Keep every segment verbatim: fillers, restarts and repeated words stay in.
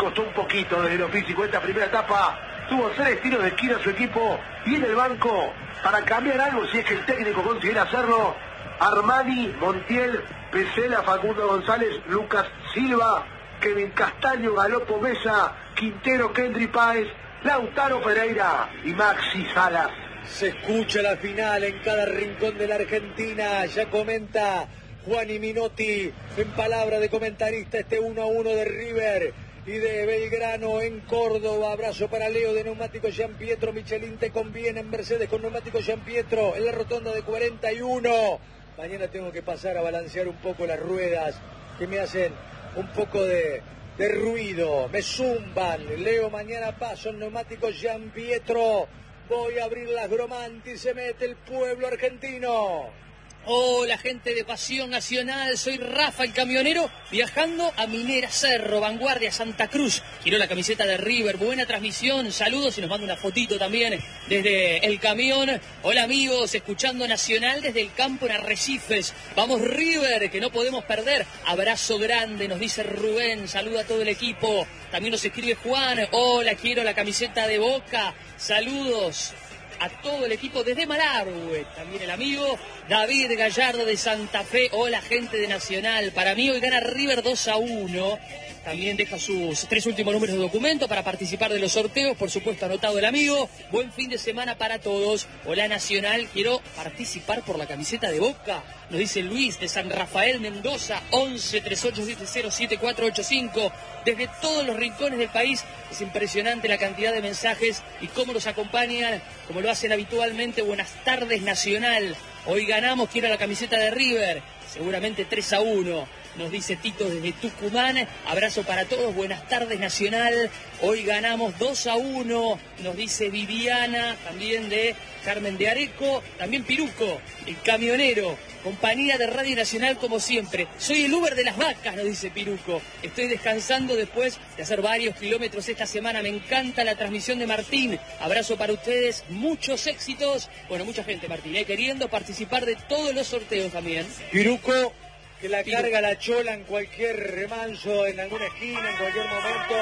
costó un poquito desde lo físico. Esta primera etapa tuvo tres tiros de esquina a su equipo y en el banco, para cambiar algo, si es que el técnico considera hacerlo, Armani, Montiel, Pesela, Facundo González, Lucas Silva, Kevin Castaño, Galopo Mesa, Quintero, Kendry Páez, Lautaro Pereira y Maxi Salas. Se escucha la final en cada rincón de la Argentina. Ya comenta Juan y Minotti en palabra de comentarista este uno a uno de River y de Belgrano en Córdoba. Abrazo para Leo de Neumáticos Gianpietro. Michelin te conviene en Mercedes con Neumáticos Gianpietro en la rotonda de cuarenta y uno. Mañana tengo que pasar a balancear un poco las ruedas que me hacen un poco de, de ruido, me zumban. Leo, mañana paso en Neumáticos Gianpietro. Voy a abrir las Gromanti, se mete el pueblo argentino. Hola, gente de Pasión Nacional, soy Rafa el camionero, viajando a Minera Cerro, Vanguardia, Santa Cruz. Quiero la camiseta de River, buena transmisión, saludos y nos manda una fotito también desde el camión. Hola amigos, escuchando Nacional desde el campo en Arrecifes. Vamos River, que no podemos perder. Abrazo grande, nos dice Rubén, saluda a todo el equipo. También nos escribe Juan, hola, quiero la camiseta de Boca, saludos a todo el equipo desde Malargüe. También el amigo David Gallardo de Santa Fe. Hola, gente de Nacional. Para mí hoy gana River dos a uno. También deja sus tres últimos números de documento para participar de los sorteos. Por supuesto, anotado el amigo. Buen fin de semana para todos. Hola, Nacional. Quiero participar por la camiseta de Boca. Nos dice Luis de San Rafael, Mendoza. once, treinta y ocho, setenta, siete cuatro ocho cinco. Desde todos los rincones del país. Es impresionante la cantidad de mensajes y cómo nos acompañan, como lo hacen habitualmente. Buenas tardes, Nacional. Hoy ganamos. Quiero la camiseta de River. Seguramente tres a uno. Nos dice Tito desde Tucumán. Abrazo para todos. Buenas tardes, Nacional. Hoy ganamos dos a uno. Nos dice Viviana, también de Carmen de Areco. También Piruco, el camionero. Compañía de Radio Nacional como siempre. Soy el Uber de las vacas, nos dice Piruco. Estoy descansando después de hacer varios kilómetros esta semana. Me encanta la transmisión de Martín. Abrazo para ustedes. Muchos éxitos. Bueno, mucha gente, Martín, ¿eh? queriendo participar de todos los sorteos también. Piruco, que la carga la chola en cualquier remanso, en alguna esquina, en cualquier momento,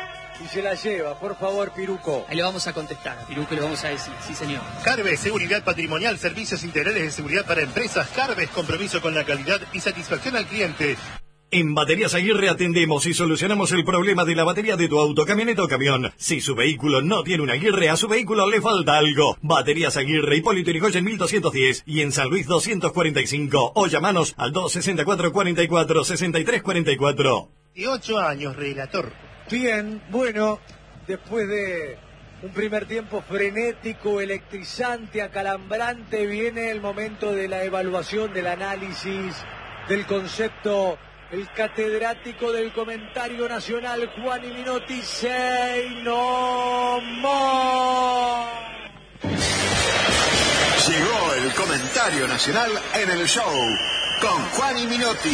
y se la lleva. Por favor, Piruco. Ahí le vamos a contestar, Piruco, le vamos a decir, sí señor. Carves, seguridad patrimonial, servicios integrales de seguridad para empresas. Carves, compromiso con la calidad y satisfacción al cliente. En Baterías Aguirre atendemos y solucionamos el problema de la batería de tu auto, camioneta o camión. Si su vehículo no tiene una Aguirre, a su vehículo le falta algo. Baterías Aguirre, Hipólito Yrigoyen mil doscientos diez y en San Luis doscientos cuarenta y cinco. O llamanos al dos sesenta y cuatro, cuarenta y cuatro, sesenta y tres cuarenta y cuatro. Y ocho años, relator. Bien, bueno, después de un primer tiempo frenético, electrizante, acalambrante, viene el momento de la evaluación, del análisis, del concepto. El catedrático del comentario nacional, Juan y Minotti, say no more. Llegó el comentario nacional en el show con Juan y Minotti.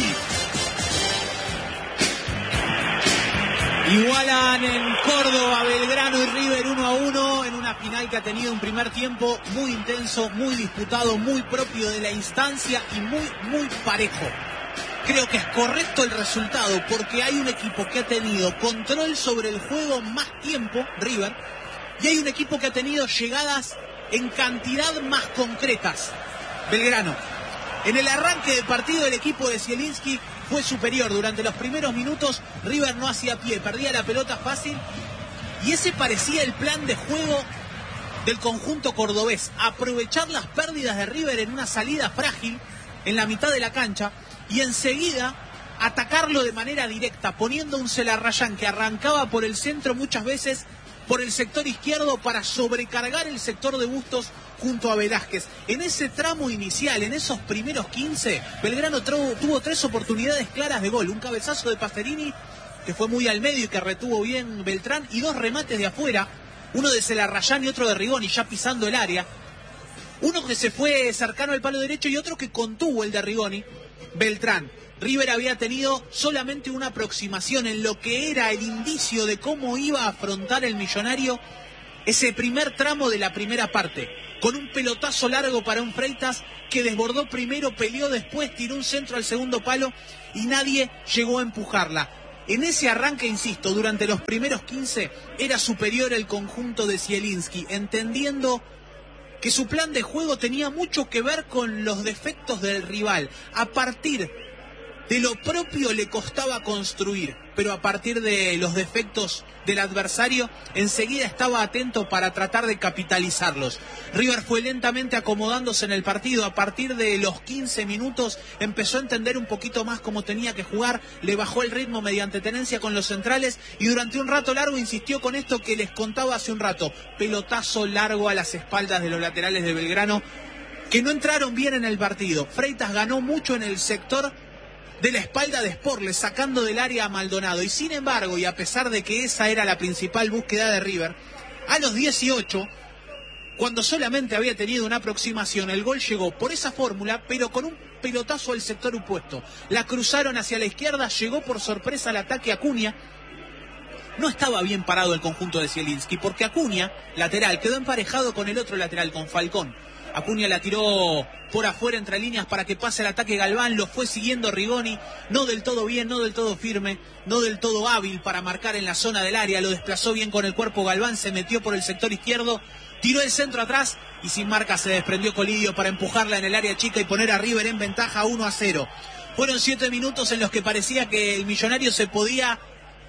Igualan en Córdoba, Belgrano y River uno a uno en una final que ha tenido un primer tiempo muy intenso, muy disputado, muy propio de la instancia y muy, muy parejo. Creo que es correcto el resultado porque hay un equipo que ha tenido control sobre el juego más tiempo, River, y hay un equipo que ha tenido llegadas en cantidad más concretas, Belgrano. En el arranque del partido el equipo de Zielinski fue superior. Durante los primeros minutos River no hacía pie, perdía la pelota fácil y ese parecía el plan de juego del conjunto cordobés. Aprovechar las pérdidas de River en una salida frágil en la mitad de la cancha y enseguida atacarlo de manera directa, poniendo un Celarrayán que arrancaba por el centro muchas veces por el sector izquierdo para sobrecargar el sector de Bustos junto a Velázquez. En ese tramo inicial, en esos primeros quince, Belgrano tuvo, tuvo tres oportunidades claras de gol. Un cabezazo de Pasterini que fue muy al medio y que retuvo bien Beltrán, y dos remates de afuera, uno de Celarrayán y otro de Rigoni, ya pisando el área. Uno que se fue cercano al palo derecho y otro que contuvo el de Rigoni, Beltrán. River había tenido solamente una aproximación en lo que era el indicio de cómo iba a afrontar el Millonario ese primer tramo de la primera parte, con un pelotazo largo para un Freitas que desbordó primero, peleó después, tiró un centro al segundo palo y nadie llegó a empujarla. En ese arranque, insisto, durante los primeros quince era superior el conjunto de Zielinski, entendiendo que su plan de juego tenía mucho que ver con los defectos del rival. A partir de lo propio le costaba construir, pero a partir de los defectos del adversario enseguida estaba atento para tratar de capitalizarlos. River fue lentamente acomodándose en el partido. A partir de los quince minutos empezó a entender un poquito más cómo tenía que jugar, le bajó el ritmo mediante tenencia con los centrales y durante un rato largo insistió con esto que les contaba hace un rato: pelotazo largo a las espaldas de los laterales de Belgrano, que no entraron bien en el partido. Freitas ganó mucho en el sector de la espalda de Sporles, sacando del área a Maldonado, y sin embargo, y a pesar de que esa era la principal búsqueda de River, a los dieciocho, cuando solamente había tenido una aproximación, el gol llegó por esa fórmula, pero con un pelotazo al sector opuesto. La cruzaron hacia la izquierda, llegó por sorpresa al ataque Acuña. No estaba bien parado el conjunto de Zielinski, porque Acuña, lateral, quedó emparejado con el otro lateral, con Falcón. Acuña la tiró por afuera entre líneas para que pase el ataque Galván, lo fue siguiendo Rigoni, no del todo bien, no del todo firme, no del todo hábil para marcar en la zona del área, lo desplazó bien con el cuerpo Galván, se metió por el sector izquierdo, tiró el centro atrás y sin marca se desprendió Colidio para empujarla en el área chica y poner a River en ventaja uno a cero. Fueron siete minutos en los que parecía que el Millonario se podía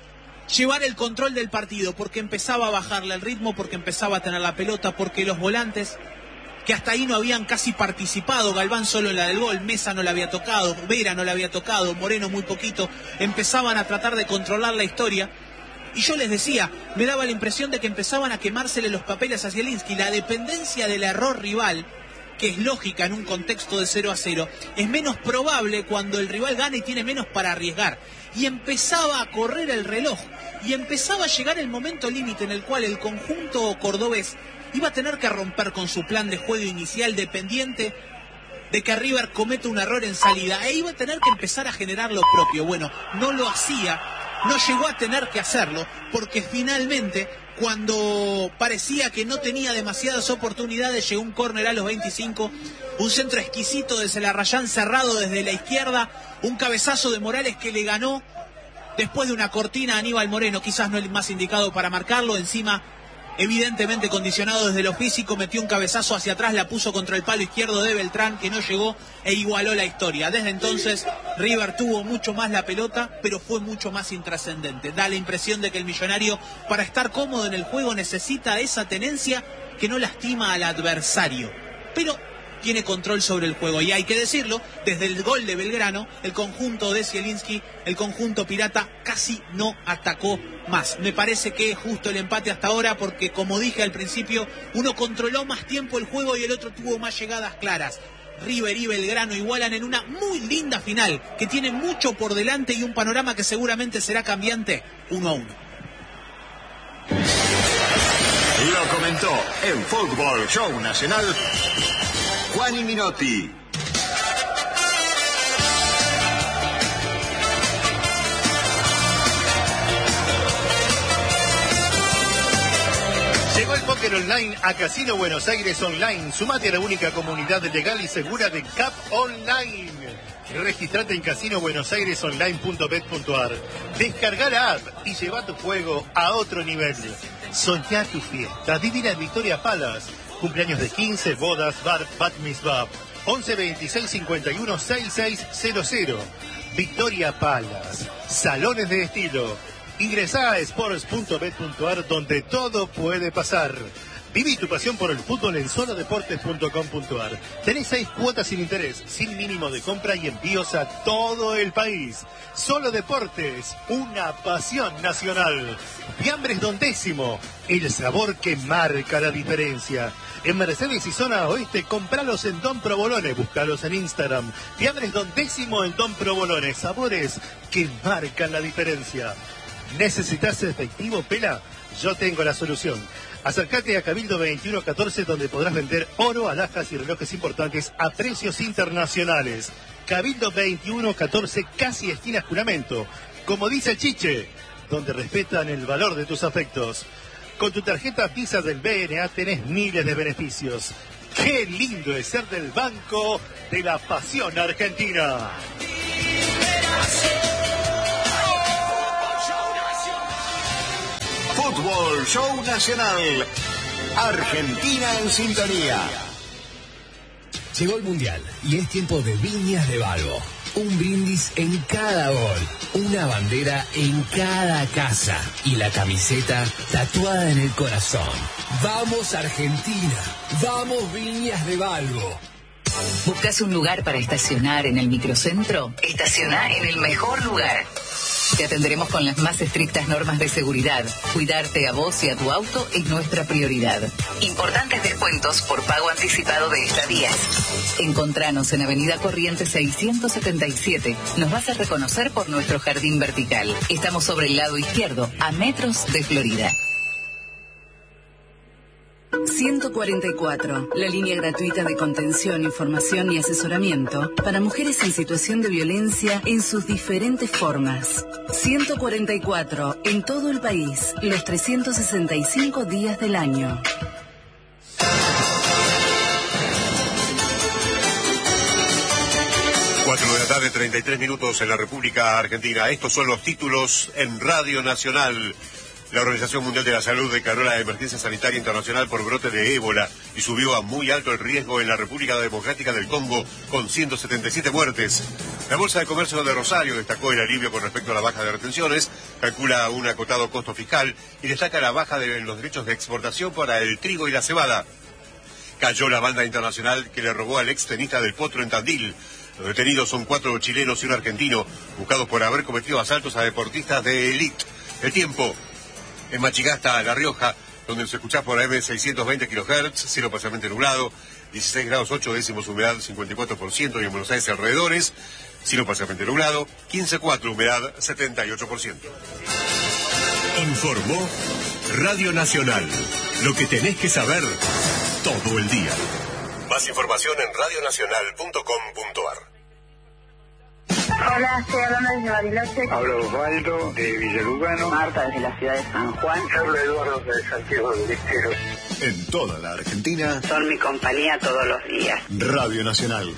llevar el control del partido, porque empezaba a bajarle el ritmo, porque empezaba a tener la pelota, porque los volantes, que hasta ahí no habían casi participado, Galván solo en la del gol, Mesa no la había tocado, Vera no la había tocado, Moreno muy poquito, empezaban a tratar de controlar la historia. Y yo les decía, me daba la impresión de que empezaban a quemársele los papeles a Zielinski. La dependencia del error rival, que es lógica en un contexto de cero a cero, es menos probable cuando el rival gana y tiene menos para arriesgar. Y empezaba a correr el reloj, y empezaba a llegar el momento límite en el cual el conjunto cordobés iba a tener que romper con su plan de juego inicial dependiente de que River cometa un error en salida, e iba a tener que empezar a generar lo propio. Bueno, no lo hacía, no llegó a tener que hacerlo, porque finalmente, cuando parecía que no tenía demasiadas oportunidades, llegó un córner a los veinticinco, un centro exquisito de Celarrayán cerrado desde la izquierda, un cabezazo de Morales que le ganó después de una cortina a Aníbal Moreno, quizás no el más indicado para marcarlo, encima evidentemente condicionado desde lo físico, metió un cabezazo hacia atrás, la puso contra el palo izquierdo de Beltrán, que no llegó, e igualó la historia. Desde entonces River tuvo mucho más la pelota, pero fue mucho más intrascendente. Da la impresión de que el Millonario, para estar cómodo en el juego, necesita esa tenencia que no lastima al adversario, pero tiene control sobre el juego. Y hay que decirlo, desde el gol de Belgrano, el conjunto de Zielinski, el conjunto pirata, casi no atacó más. Me parece que es justo el empate hasta ahora, porque como dije al principio, uno controló más tiempo el juego y el otro tuvo más llegadas claras. River y Belgrano igualan en una muy linda final, que tiene mucho por delante y un panorama que seguramente será cambiante, uno a uno. Lo comentó en Fútbol Show Nacional Juani Minotti. Llegó el póker online a Casino Buenos Aires Online. Sumate a la única comunidad legal y segura de C A P Online. Registrate en casino buenos aires online punto bet punto ar. Descarga la app y lleva tu juego a otro nivel. Soñá tu fiesta. Divina en Victoria Palace. Cumpleaños de quince, bodas, bar, bat mitzvah. once veintiséis cincuenta y uno sesenta y seis cero cero. Victoria Palace. Salones de estilo. Ingresá a sports punto bet punto ar, donde todo puede pasar. Viví tu pasión por el fútbol en solo deportes punto com punto ar. Tenés seis cuotas sin interés, sin mínimo de compra y envíos a todo el país. Solo Deportes, una pasión nacional. Fiambres Don Décimo, el sabor que marca la diferencia. En Mercedes y zona oeste, compralos en Don Provolone, búscalos en Instagram. Fiambres Don Décimo en Don Provolone, sabores que marcan la diferencia. ¿Necesitas efectivo, Pela? Yo tengo la solución. Acércate a Cabildo veintiuno catorce, donde podrás vender oro, alhajas y relojes importantes a precios internacionales. Cabildo veintiuno catorce, casi esquina Juramento. Como dice el Chiche, donde respetan el valor de tus afectos. Con tu tarjeta Visa del B N A tenés miles de beneficios. ¡Qué lindo es ser del Banco de la Pasión Argentina! Fútbol Show Nacional. Argentina en sintonía. Llegó el Mundial y es tiempo de Viñas de Balbo. Un brindis en cada gol, una bandera en cada casa y la camiseta tatuada en el corazón. ¡Vamos Argentina! ¡Vamos Viñas de Balbo! ¿Buscas un lugar para estacionar en el microcentro? Estaciona en el mejor lugar. Te atenderemos con las más estrictas normas de seguridad. Cuidarte a vos y a tu auto es nuestra prioridad. Importantes descuentos por pago anticipado de estadías. Encontranos en Avenida Corrientes seiscientos setenta y siete. Nos vas a reconocer por nuestro jardín vertical. Estamos sobre el lado izquierdo, a metros de Florida. ciento cuarenta y cuatro, la línea gratuita de contención, información y asesoramiento para mujeres en situación de violencia en sus diferentes formas. ciento cuarenta y cuatro, en todo el país, los trescientos sesenta y cinco días del año. cuatro de la tarde, treinta y tres minutos en la República Argentina. Estos son los títulos en Radio Nacional. La Organización Mundial de la Salud declaró la emergencia sanitaria internacional por brote de ébola y subió a muy alto el riesgo en la República Democrática del Congo con ciento setenta y siete muertes. La Bolsa de Comercio de Rosario destacó el alivio con respecto a la baja de retenciones, calcula un acotado costo fiscal y destaca la baja de los derechos de exportación para el trigo y la cebada. Cayó la banda internacional que le robó al extenista del Potro en Tandil. Los detenidos son cuatro chilenos y un argentino, buscados por haber cometido asaltos a deportistas de élite. El tiempo. En Machigasta, La Rioja, donde se escucha por A M seiscientos veinte kilohertz, cielo parcialmente nublado, dieciséis grados ocho décimos, humedad cincuenta y cuatro por ciento, y en Buenos Aires y alrededores, cielo parcialmente nublado, quince coma cuatro, humedad setenta y ocho por ciento. Informó Radio Nacional. Lo que tenés que saber todo el día. Más información en radio nacional punto com punto a r. Hola, estoy hablando desde Bariloche. Hablo Osvaldo de Villalugano. Marta desde la ciudad de San Juan. Hablo Eduardo de Santiago del Estero. En toda la Argentina. Son mi compañía todos los días. Radio Nacional.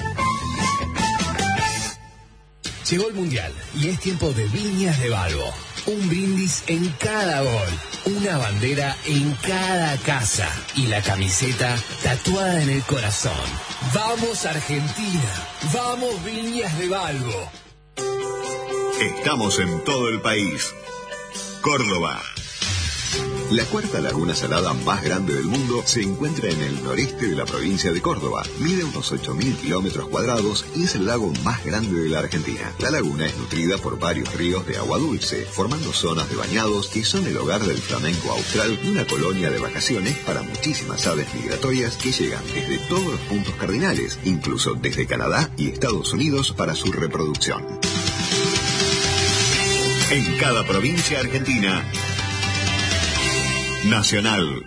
Llegó el Mundial y es tiempo de Viñas de Balbo. Un brindis en cada gol, una bandera en cada casa y la camiseta tatuada en el corazón. ¡Vamos Argentina! ¡Vamos Viñas de Balbo! Estamos en todo el país. Córdoba. La cuarta laguna salada más grande del mundo se encuentra en el noreste de la provincia de Córdoba. Mide unos ocho mil kilómetros cuadrados y es el lago más grande de la Argentina. La laguna es nutrida por varios ríos de agua dulce, formando zonas de bañados que son el hogar del flamenco austral y una colonia de vacaciones para muchísimas aves migratorias que llegan desde todos los puntos cardinales, incluso desde Canadá y Estados Unidos para su reproducción. En cada provincia argentina, Nacional.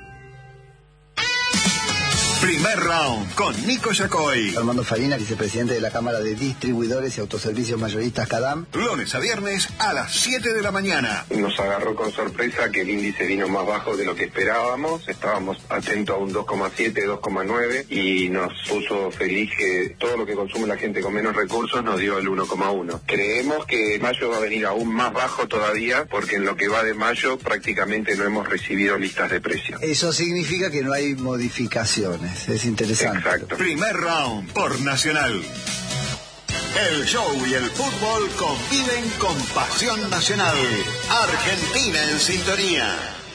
Primer round con Nico Yacoy. Armando Farina, vicepresidente de la Cámara de Distribuidores y Autoservicios Mayoristas CADAM. Lunes a viernes a las siete de la mañana. Nos agarró con sorpresa que el índice vino más bajo de lo que esperábamos. Estábamos atentos a un dos coma siete, dos coma nueve y nos puso feliz que todo lo que consume la gente con menos recursos nos dio el uno coma uno. Creemos que mayo va a venir aún más bajo todavía porque en lo que va de mayo prácticamente no hemos recibido listas de precios. Eso significa que no hay modificaciones. Es interesante. Exacto. Primer round por Nacional. El show y el fútbol conviven con pasión nacional. Argentina en sintonía.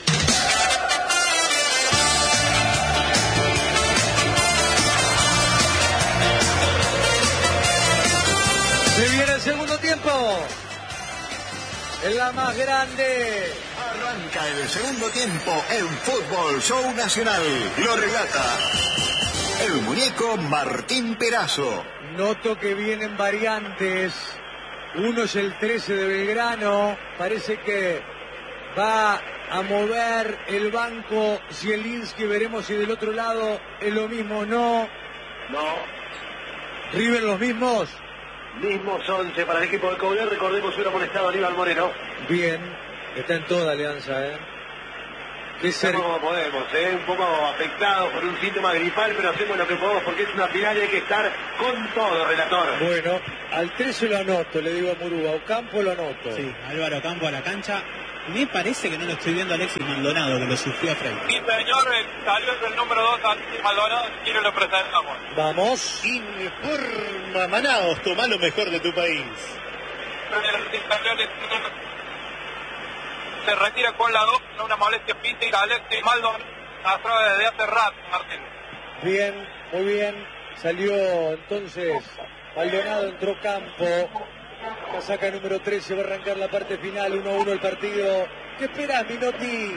Se viene el segundo tiempo. Es la más grande. Arranca el segundo tiempo en Fútbol Show Nacional. Lo relata el muñeco Martín Perazo. Noto que vienen variantes. Uno es el trece de Belgrano. Parece que va a mover el banco Zielinski. Veremos si del otro lado es lo mismo o no. No. River los mismos. Mismos once para el equipo de Coudet. Recordemos hubiera molestado a Aníbal Moreno. Bien. Está en toda Alianza, ¿eh? Qué ser... como podemos, ¿eh? Un poco afectados por un síntoma gripal, pero hacemos lo que podemos porque es una final y hay que estar con todo, relator. Bueno, al trece lo anoto, le digo a Murúa. Ocampo lo anoto. Sí, Álvaro Ocampo a la cancha. Me parece que no lo estoy viendo a Alexis Maldonado, que lo sufrió a frente. Sí, señor, salió el número dos, Alexis Maldonado, si quiere lo presentamos. Vamos. Informa Manaos, toma lo mejor de tu país. Se retira con la dos, una molestia física, Alexis Maldonado, atrás desde hace rato, Martín. Bien, muy bien. Salió entonces Maldonado, entró Campo. Casaca número trece, va a arrancar la parte final, uno a uno el partido. ¿Qué esperás, Minotti?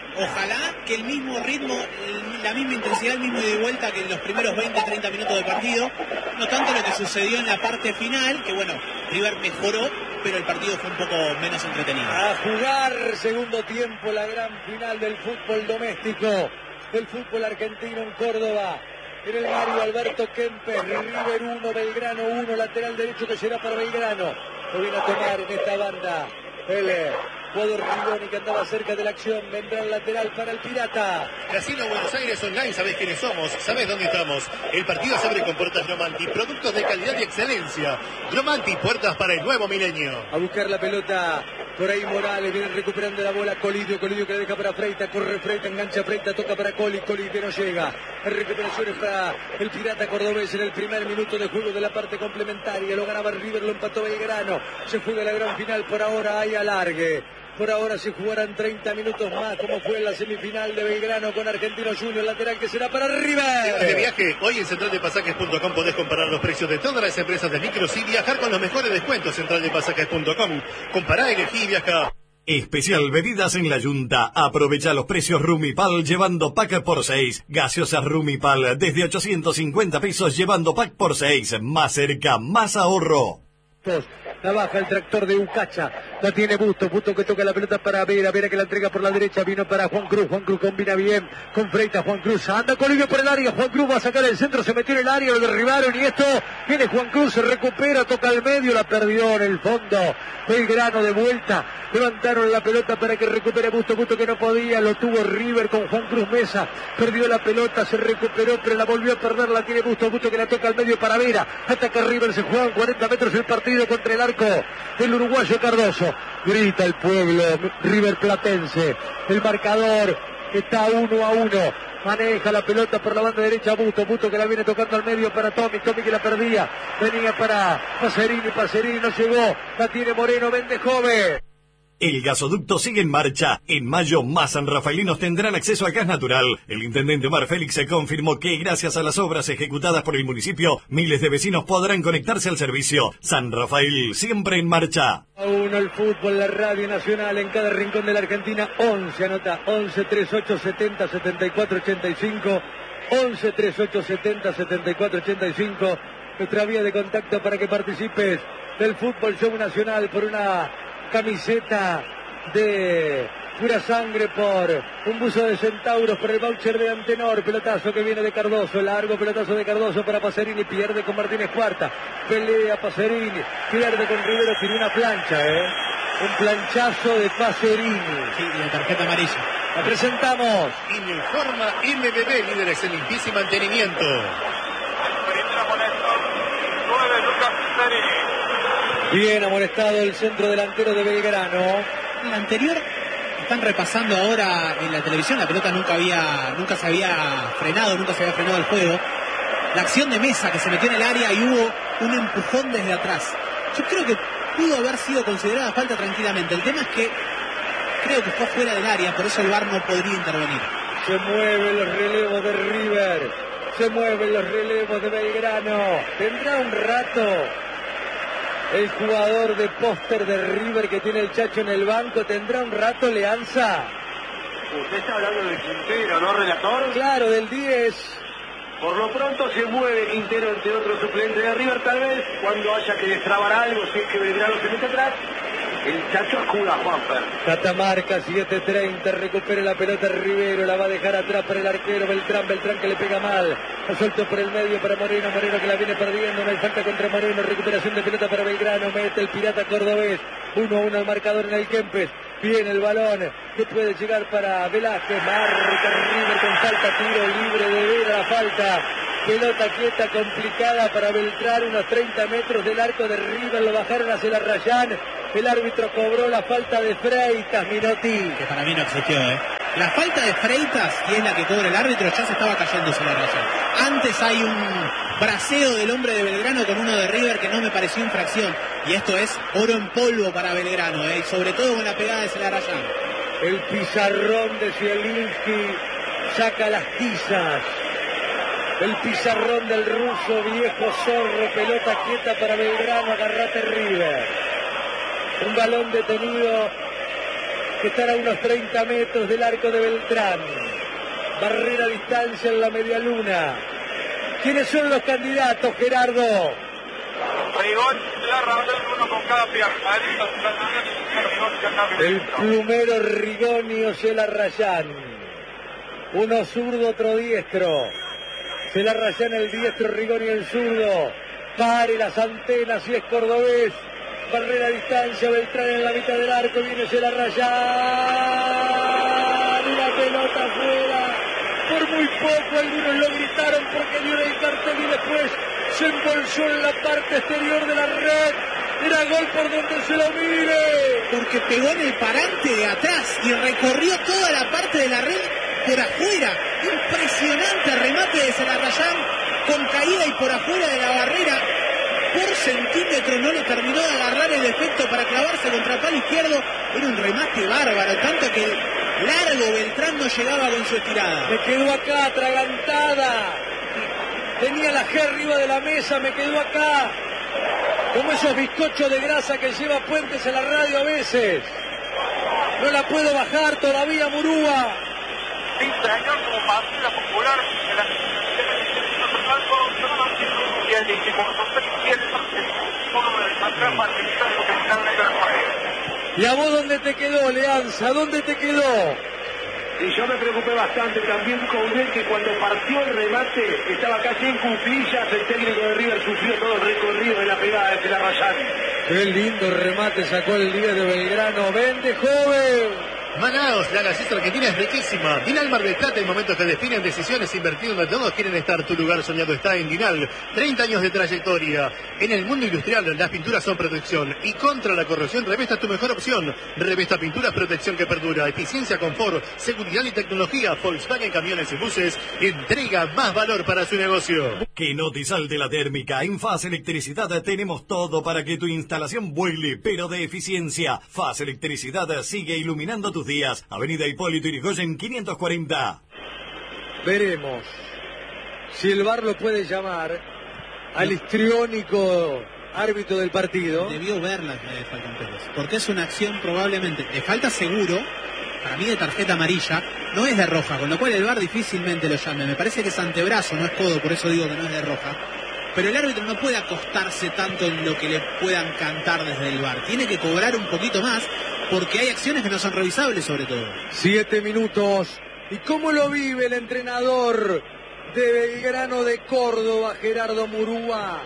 Ojalá que el mismo ritmo, la misma intensidad, el mismo ida y vuelta que en los primeros veinte treinta minutos del partido. No tanto lo que sucedió en la parte final, que bueno, River mejoró, pero el partido fue un poco menos entretenido. A jugar segundo tiempo, la gran final del fútbol doméstico, del fútbol argentino en Córdoba. En el Mario Alberto Kempes, River uno, Belgrano uno, lateral derecho que será para Belgrano. Lo viene a tomar en esta banda el jugador Rigoni, que andaba cerca de la acción. Vendrá el lateral para el Pirata. Casino Buenos Aires Online, sabés quiénes somos, sabés dónde estamos. El partido se abre con puertas Dromanti, productos de calidad y excelencia. Dromanti, puertas para el nuevo milenio. A buscar la pelota. Por ahí Morales viene recuperando la bola. Colidio, Colidio que le deja para Freita. Corre Freita, engancha Freita, toca para Coli. Coli que no llega. Recuperaciones para el Pirata cordobés en el primer minuto de juego de la parte complementaria. Lo ganaba River, lo empató Belgrano. Se juega la gran final. Por ahora hay alargue. Por ahora se jugarán treinta minutos más, como fue en la semifinal de Belgrano con Argentino Junior, lateral que será para River. De viaje, hoy en central de pasajes punto com podés comparar los precios de todas las empresas de micros y viajar con los mejores descuentos. central de pasajes punto com. Compará, elegí y viaja. Especial bebidas en la Yunta. Aprovecha los precios Rumipal llevando pack por seis. Gaseosas Rumipal desde ochocientos cincuenta pesos llevando pack por seis. Más cerca, más ahorro. La baja el tractor de Ucacha, la tiene Busto, Busto que toca la pelota para Vera, Vera que la entrega por la derecha, vino para Juan Cruz, Juan Cruz combina bien con Freita, Juan Cruz anda Colidio por el área, Juan Cruz va a sacar el centro, se metió en el área, lo derribaron y esto, viene Juan Cruz, se recupera, toca al medio, la perdió en el fondo, Belgrano de vuelta, levantaron la pelota para que recupere Busto, Busto que no podía, lo tuvo River con Juan Cruz Mesa, perdió la pelota, se recuperó, pero la volvió a perder, la tiene Busto, Busto que la toca al medio para Vera, ataca River, se juega en cuarenta metros el partido contra el arco del uruguayo Cardoso, grita el pueblo River Platense, el marcador está uno a uno, maneja la pelota por la banda derecha Busto, Busto que la viene tocando al medio para Tommy, Tommy que la perdía, venía para Pacerini, Pacerini no llegó, la tiene Moreno, vende joven. El gasoducto sigue en marcha. En mayo, más sanrafaelinos tendrán acceso a gas natural. El intendente Omar Félix se confirmó que, gracias a las obras ejecutadas por el municipio, miles de vecinos podrán conectarse al servicio. San Rafael, siempre en marcha. A uno el fútbol, la radio nacional en cada rincón de la Argentina. once, anota, once, treinta y ocho, setenta, setenta y cuatro, ochenta y cinco. once, treinta y ocho, setenta, setenta y cuatro, ochenta y cinco. Nuestra vía de contacto para que participes del Fútbol Show Nacional por una camiseta de pura sangre, por un buzo de centauros, por el voucher de Antenor, pelotazo que viene de Cardoso, largo pelotazo de Cardoso para Pacerini, pierde con Martínez Cuarta, pelea Pacerini, pierde con Rivero, tiene una plancha, eh, un planchazo de Pacerini. Sí, y la tarjeta amarilla. La presentamos. Informa M B B, líderes en limpieza y mantenimiento. Bien amonestado el centro delantero de Belgrano. El anterior, están repasando ahora en la televisión, la pelota nunca había, nunca se había frenado, nunca se había frenado el juego. La acción de Mesa que se metió en el área y hubo un empujón desde atrás. Yo creo que pudo haber sido considerada falta tranquilamente. El tema es que creo que fue fuera del área, por eso el V A R no podría intervenir. Se mueven los relevos de River, se mueven los relevos de Belgrano. Tendrá un rato el jugador de póster de River que tiene el Chacho en el banco, tendrá un rato Leanza. Usted está hablando de Quintero, ¿no, relator? Claro, del diez. Por lo pronto se mueve Quintero, entre otros suplentes de River, tal vez cuando haya que destrabar algo, si es que Belgrano se mete atrás, el Chacho acuda a Juanfer. Catamarca, siete treinta, recupera la pelota Rivero, la va a dejar atrás para el arquero Beltrán, Beltrán que le pega mal, la suelto por el medio para Moreno, Moreno que la viene perdiendo, no hay falta contra Moreno, recuperación de pelota para Belgrano, mete el Pirata cordobés, uno a uno el marcador en el Kempes, viene el balón, que puede llegar para Velázquez, marca River con falta, tiro libre de Vera, la falta, pelota quieta complicada para Beltrán, unos treinta metros del arco de River, lo bajaron hacia la Rayán, El árbitro cobró la falta de Freitas, Minotti. Que para mí no existió, ¿eh? La falta de Freitas, que es la que cobra el árbitro, ya se estaba cayendo sobre la raya. Antes hay un braceo del hombre de Belgrano con uno de River que no me pareció infracción. Y esto es oro en polvo para Belgrano, ¿eh? Y sobre todo con la pegada de Celarayán. El pizarrón de Zielinski saca las tizas. El pizarrón del ruso, viejo zorro, pelota quieta para Belgrano, agarrate River. Un balón detenido que estará a unos treinta metros del arco de Beltrán. Barrera a distancia en la media luna. ¿Quiénes son los candidatos, Gerardo? Rigón, uno con cada pierna. El plumero Rigoni o Celarayán. Uno zurdo, otro diestro. Celarayán el diestro, Rigoni el zurdo. Pare las antenas si es cordobés. Barrera a distancia, Beltrán en la mitad del arco, viene Celarayán. Una pelota afuera. Por muy poco algunos lo gritaron porque dio el cartel y después se embolsó en la parte exterior de la red. Era gol por donde se lo mire. Porque pegó en el parante de atrás y recorrió toda la parte de la red por afuera. Impresionante remate de Celarayán con caída y por afuera de la barrera. Por centímetro no le terminó de agarrar el efecto para clavarse contra el palo izquierdo. Era un remate bárbaro, tanto que largo Beltrán no llegaba con su estirada. Me quedó acá, atragantada. Tenía la G arriba de la mesa, me quedó acá. Como esos bizcochos de grasa que lleva Puentes a la radio a veces. No la puedo bajar todavía, Murúa. Sí, señor, como partida popular de la ¿Y a vos dónde te quedó, Leanza? ¿Dónde te quedó? Y yo me preocupé bastante también con él, que cuando partió el remate estaba casi en cuclillas. El técnico de River sufrió todo el recorrido de la pegada de Celarayán. Qué lindo remate sacó el líder de Belgrano. ¡Vende, joven! Manaos, la gaseosa argentina es riquísima. Dinal Mar del Plata, en momentos que definen decisiones invertidos donde todos quieren estar. Tu lugar soñado está en Dinal. treinta años de trayectoria. En el mundo industrial, las pinturas son protección. Y contra la corrosión, Revesta es tu mejor opción. Revesta Pinturas, protección que perdura. Eficiencia, confort, seguridad y tecnología. Volkswagen Camiones y Buses entrega más valor para su negocio. Que no te salte la térmica. En Faz Electricidad tenemos todo para que tu instalación vuele, pero de eficiencia. Faz Electricidad sigue iluminando tus días. Avenida Hipólito Yrigoyen quinientos cuarenta. Veremos si el V A R lo puede llamar al histriónico árbitro del partido. Debió verla eh, Falcón Pérez, porque es una acción probablemente de falta seguro, para mí de tarjeta amarilla, no es de roja, con lo cual el V A R difícilmente lo llame. Me parece que es antebrazo, no es codo, por eso digo que no es de roja. Pero el árbitro no puede acostarse tanto en lo que le puedan cantar desde el V A R. Tiene que cobrar un poquito más, porque hay acciones que no son revisables, sobre todo. Siete minutos. ¿Y cómo lo vive el entrenador de Belgrano de Córdoba, Gerardo Murúa?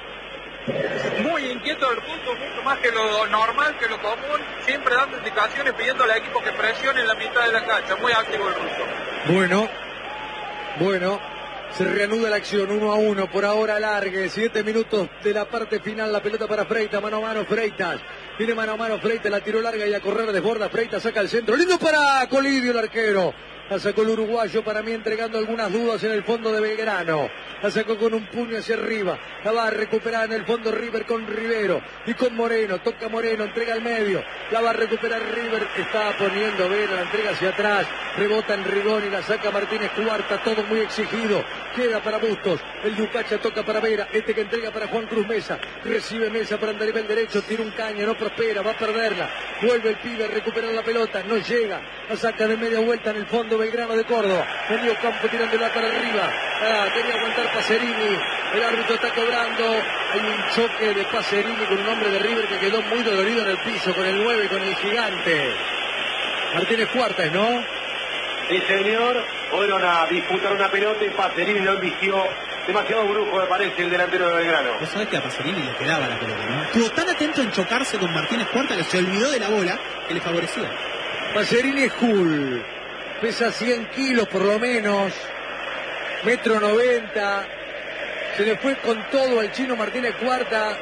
Muy inquieto el punto, mucho más que lo normal, que lo común, siempre dando indicaciones, pidiendo al equipo que presione en la mitad de la cancha. Muy activo el ruso. Bueno, bueno. Se reanuda la acción, uno a uno, por ahora largue, siete minutos de la parte final, la pelota para Freitas, mano a mano Freitas, viene mano a mano Freitas, la tiró larga y a correr desborda, Freitas saca el centro, lindo para Colidio el arquero, la sacó el uruguayo, para mí entregando algunas dudas en el fondo de Belgrano, la sacó con un puño hacia arriba, la va a recuperar en el fondo River con Rivero y con Moreno, toca Moreno, entrega al medio, la va a recuperar River, está poniendo Vera, la entrega hacia atrás, rebota en Rigoni, la saca Martínez Cuarta, todo muy exigido, queda para Bustos, el Yucacha toca para Vera, este que entrega para Juan Cruz Mesa, recibe Mesa para andar el derecho, tira un caño, no prospera, va a perderla, vuelve el pibe a recuperar la pelota, no llega, la saca de media vuelta en el fondo Belgrano de Córdoba, medio campo tirándola para arriba, ah, quería aguantar Pacerini, el árbitro está cobrando, hay un choque de Pacerini con un hombre de River que quedó muy dolorido en el piso, con el nueve, con el gigante, Martínez Cuartas, ¿no? Sí, señor, fueron a disputar una pelota y Pacerini lo embistió. Demasiado brujo, me parece, el delantero de Belgrano. Vos sabés que a Pacerini le quedaba la pelota, ¿no? Estuvo tan atento en chocarse con Martínez Cuarta que se olvidó de la bola que le favorecía. Pacerini es cool, pesa cien kilos por lo menos, metro noventa, se le fue con todo al chino Martínez Cuarta,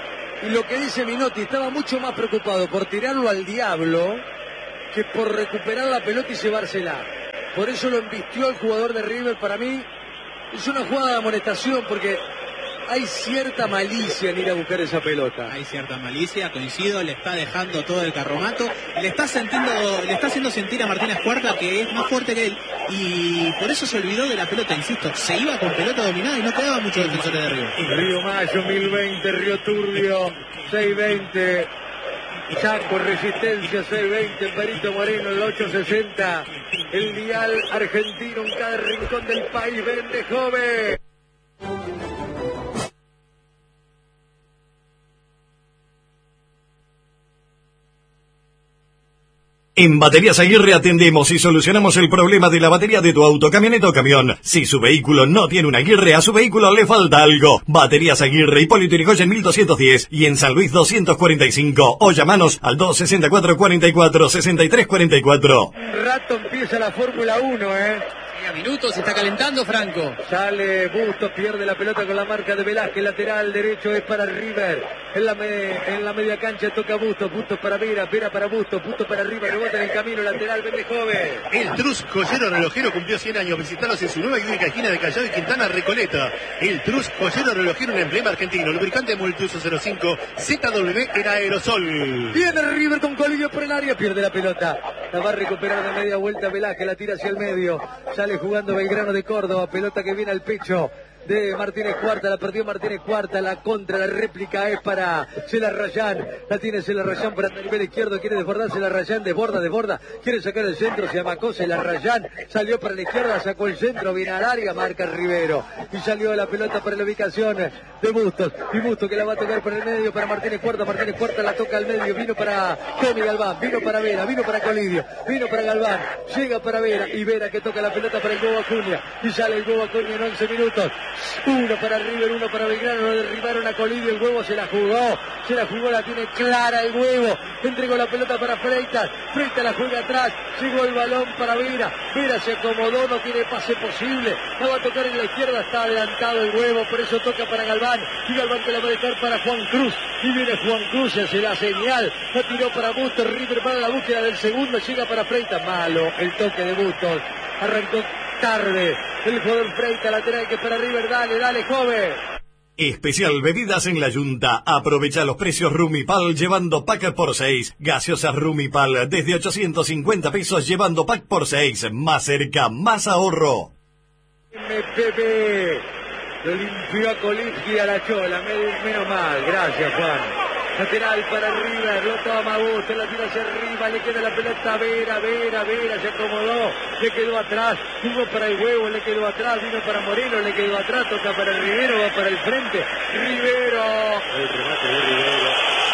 Y lo que dice Minotti, estaba mucho más preocupado por tirarlo al diablo que por recuperar la pelota y llevársela. Por eso lo embistió al jugador de River. Para mí es una jugada de amonestación porque hay cierta malicia en ir a buscar esa pelota. Hay cierta malicia, coincido, le está dejando todo el carromato, le está sintiendo, le está haciendo sentir a Martínez Cuarta que es más fuerte que él y por eso se olvidó de la pelota, insisto, se iba con pelota dominada y no quedaba muchos defensores de River. Río Mayo, mil veinte, Río Turbio, seiscientos veinte. Chaco, Resistencia, seiscientos veinte, Perito Moreno, el ochocientos sesenta, el dial argentino en cada rincón del país, vende joven. En Baterías Aguirre atendemos y solucionamos el problema de la batería de tu auto, camioneta o camión. Si su vehículo no tiene una Aguirre, a su vehículo le falta algo. Baterías Aguirre, Hipólito Yrigoyen mil doscientos diez y en San Luis doscientos cuarenta y cinco. O llamanos al dos sesenta y cuatro, cuarenta y cuatro, sesenta y tres cuarenta y cuatro. Un rato empieza la Fórmula uno, ¿eh? A minutos, se está calentando Franco. Sale Bustos, pierde la pelota con la marca de Velázquez, lateral derecho es para River. En la, me, en la media cancha toca Bustos, Bustos para Vera, Vera para Bustos, Bustos para River, rebota en el camino, lateral, vende joven. El Trus Joyero Relojero cumplió cien años. Visitalos en su nueva y única esquina de Callao y Quintana, Recoleta. El Trus Joyero Relojero, un emblema argentino. Lubricante Multiuso cero cinco, Z W en aerosol. Viene River con Colidio por el área, pierde la pelota. La va a recuperar de media vuelta Velázquez, la tira hacia el medio. Sale jugando Belgrano de Córdoba, pelota que viene al pecho de Martínez Cuarta, la perdió Martínez Cuarta, la contra, la réplica es para Celarrayán, la tiene Celarrayán para el nivel izquierdo, quiere desbordar Celarrayán, desborda, desborda, quiere sacar el centro, se amacó Celarrayán, salió para la izquierda, sacó el centro, viene al área, marca Rivero, y salió la pelota para la ubicación de Bustos, y Bustos que la va a tocar por el medio para Martínez Cuarta, Martínez Cuarta la toca al medio, vino para Tony Galván, vino para Vera, vino para Colidio, vino para Galván, llega para Vera, y Vera que toca la pelota para el Bobo Acuña, y sale el Bobo Acuña en once minutos. Uno para River, uno para Belgrano, lo derribaron a Colidio, el huevo se la jugó, se la jugó, la tiene clara el huevo, entregó la pelota para Freitas, Freitas la juega atrás, llegó el balón para Vera, Vera se acomodó, no tiene pase posible, la va a tocar en la izquierda, está adelantado el huevo, por eso toca para Galván, y Galván que la va a dejar para Juan Cruz, y viene Juan Cruz, hace la señal, la tiró para Bustos, River para la búsqueda del segundo, llega para Freitas, malo el toque de Bustos, arrancó tarde el jugador Freitas, lateral que para River, dale, dale, joven. Especial bebidas en la Yunta. Aprovecha los precios Rumipal llevando pack por seis. Gaseosas Rumipal desde ochocientos cincuenta pesos llevando pack por seis. Más cerca, más ahorro. M P P lo limpió a Coligi a la chola, menos mal, gracias Juan. Lateral para River, lo toma Bustos, la tira hacia arriba, le queda la pelota a Vera, Vera, Vera, se acomodó, le quedó atrás, jugó para el huevo, le quedó atrás, vino para Moreno, le quedó atrás, toca para el Rivero, va para el frente, Rivero, el remate de Rivero.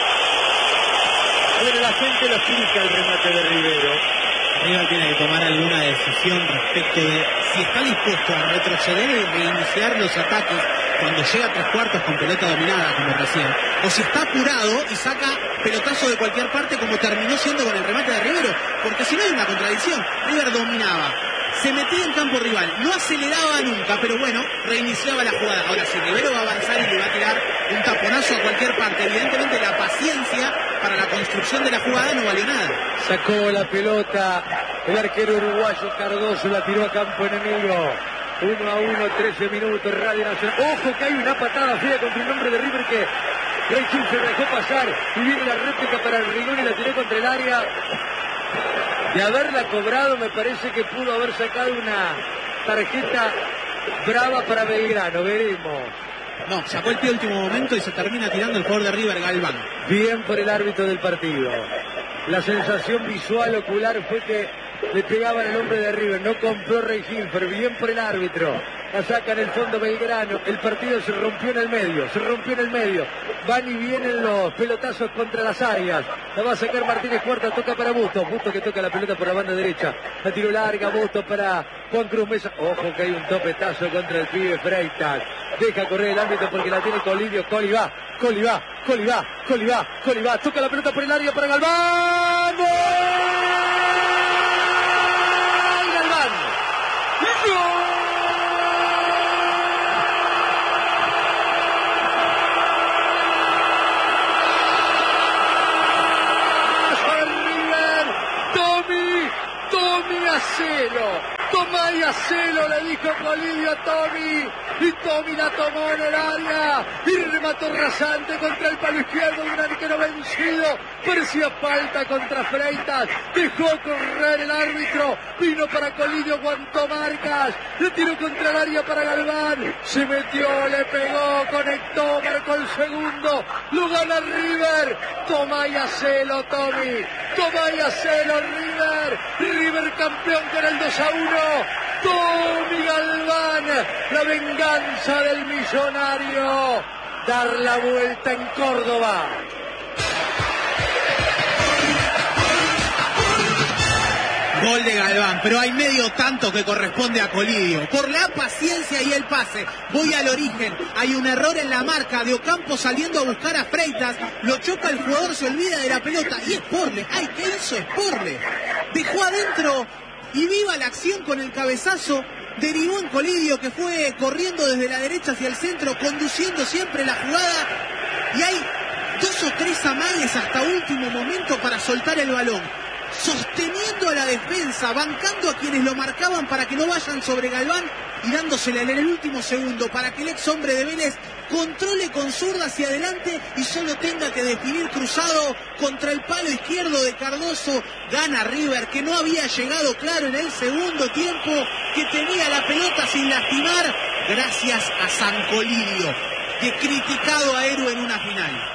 Bueno, la gente lo explica el remate de Rivero. River tiene que tomar alguna decisión respecto de si está dispuesto a retroceder y reiniciar los ataques cuando llega a tres cuartos con pelota dominada, como recién, o si está apurado y saca pelotazo de cualquier parte como terminó siendo con el remate de Rivero, porque si no hay una contradicción. River dominaba, se metía en campo rival, no aceleraba nunca, pero bueno, reiniciaba la jugada. Ahora, si Rivero va a avanzar y le va a tirar un taponazo a cualquier parte, evidentemente la paciencia para la construcción de la jugada no valió nada. Sacó la pelota el arquero uruguayo Cardoso, la tiró a campo enemigo. uno a uno, trece minutos, Radio Nacional. Ojo que hay una patada fea contra el nombre de River que Reyes se dejó pasar y viene la réplica para el Rigón y la tiró contra el área. De haberla cobrado me parece que pudo haber sacado una tarjeta brava para Belgrano, veremos. No, sacó el pie último momento y se termina tirando el jugador de River, Galván. Bien por el árbitro del partido. La sensación visual ocular fue que le pegaban el hombre de River, no compró Rey Hilfer, bien por el árbitro. La saca en el fondo Belgrano, el partido se rompió en el medio, se rompió en el medio. Van y vienen los pelotazos contra las áreas. La va a sacar Martínez Cuarta, toca para Bustos. Bustos que toca la pelota por la banda derecha. La tiró larga, Bustos para Juan Cruz Mesa. Ojo que hay un topetazo contra el pibe Freitas. Deja correr el árbitro porque la tiene Colidio. Coli va, Coli va, Coli va, Coli va, Coli va. Toca la pelota por el área para Galván. ¡Gol! ¡Galván! ¡Gol! Tomá y hacelo, le dijo Colidio a Tommy. Y Tommy la tomó en el área. Y remató rasante contra el palo izquierdo de un arquero vencido. Parecía falta contra Freitas. Dejó correr el árbitro. Vino para Colidio, aguantó marcas. Le tiró contra el área para Galván. Se metió, le pegó, conectó, marcó el segundo. Lo gana River. Tomá y hacelo, Tommy. Tomá y hacelo, River. River campeón con el dos a uno. Tommy Galván, la venganza del millonario, dar la vuelta en Córdoba. Gol de Galván, pero hay medio tanto que corresponde a Colidio. Por la paciencia y el pase, voy al origen. Hay un error en la marca de Ocampo saliendo a buscar a Freitas. Lo choca el jugador, se olvida de la pelota. Y Sporle, ¡ay, qué hizo Sporle! Dejó adentro y viva la acción con el cabezazo. Derivó en Colidio, que fue corriendo desde la derecha hacia el centro, conduciendo siempre la jugada. Y hay dos o tres amagues hasta último momento para soltar el balón. Sosteniendo a la defensa, bancando a quienes lo marcaban para que no vayan sobre Galván y dándosela en el último segundo para que el ex hombre de Vélez controle con zurda hacia adelante y solo tenga que definir cruzado contra el palo izquierdo de Cardoso. Gana River, que no había llegado claro en el segundo tiempo, que tenía la pelota sin lastimar, gracias a San Colidio, que criticado a héroe en una final.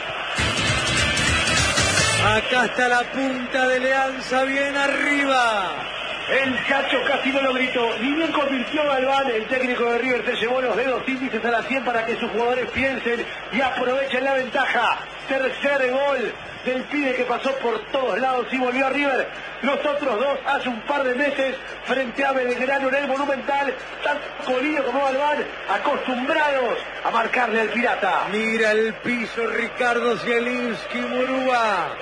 Acá está la punta de Leanza, bien arriba. El Chacho casi no lo gritó. Ni bien convirtió Galván, el técnico de River se llevó los dedos índices a la sien para que sus jugadores piensen y aprovechen la ventaja. Tercer gol del pibe que pasó por todos lados y volvió a River. Los otros dos hace un par de meses frente a Belgrano en el Monumental. Tanto Colidio como Galván acostumbrados a marcarle al Pirata. Mira el piso Ricardo Zielinski, Murúa.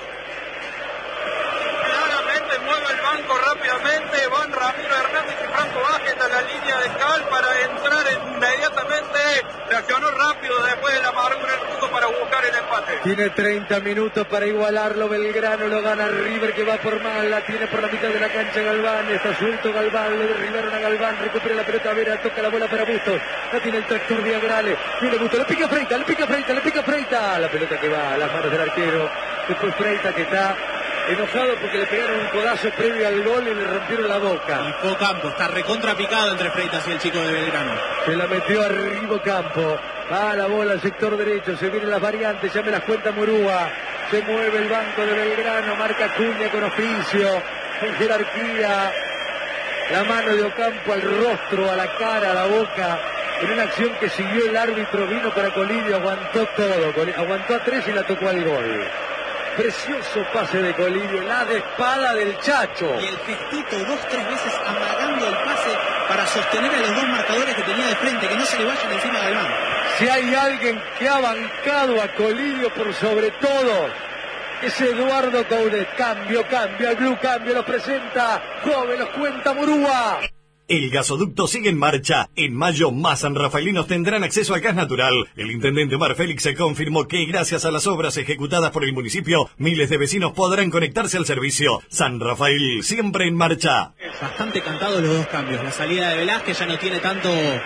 Mueve el banco rápidamente, van Ramiro Hernández y Franco Vázquez a la línea de Cal para entrar inmediatamente, reaccionó rápido después de la amargura del juego para buscar el empate. Tiene treinta minutos para igualarlo, Belgrano lo gana River, que va por mal, la tiene por la mitad de la cancha Galván, está suelto Galván, le derribaron a Galván, recupera la pelota, Vera, toca la bola para Bustos, la tiene el tractor diagonal, viene Bustos, le pica Freita, le pica Freita, le pica Freita, la pelota que va a las manos del arquero, después Freita que está enojado porque le pegaron un codazo previo al gol y le rompieron la boca. Y fue Ocampo, está recontra picado entre Freitas y el chico de Belgrano. Se la metió arriba Ocampo. Va la bola al sector derecho, se vienen las variantes, ya me las cuenta Murúa. Se mueve el banco de Belgrano, marca Cuña con oficio, con jerarquía. La mano de Ocampo al rostro, a la cara, a la boca. En una acción que siguió el árbitro, vino para Colidio, aguantó todo. Aguantó a tres y la tocó al gol. Precioso pase de Colidio, la de espada del Chacho. Y el gestito dos, tres veces amagando el pase para sostener a los dos marcadores que tenía de frente, que no se le vayan encima del banco. Si hay alguien que ha bancado a Colidio por sobre todo, es Eduardo Coudet. Cambio, cambio, el Blue Cambio los presenta, joven, los cuenta Murúa. El gasoducto sigue en marcha. En mayo, más sanrafaelinos tendrán acceso al gas natural. El intendente Omar Félix se confirmó que, gracias a las obras ejecutadas por el municipio, miles de vecinos podrán conectarse al servicio. San Rafael, siempre en marcha. Bastante cantados los dos cambios. La salida de Velázquez ya no tiene tanto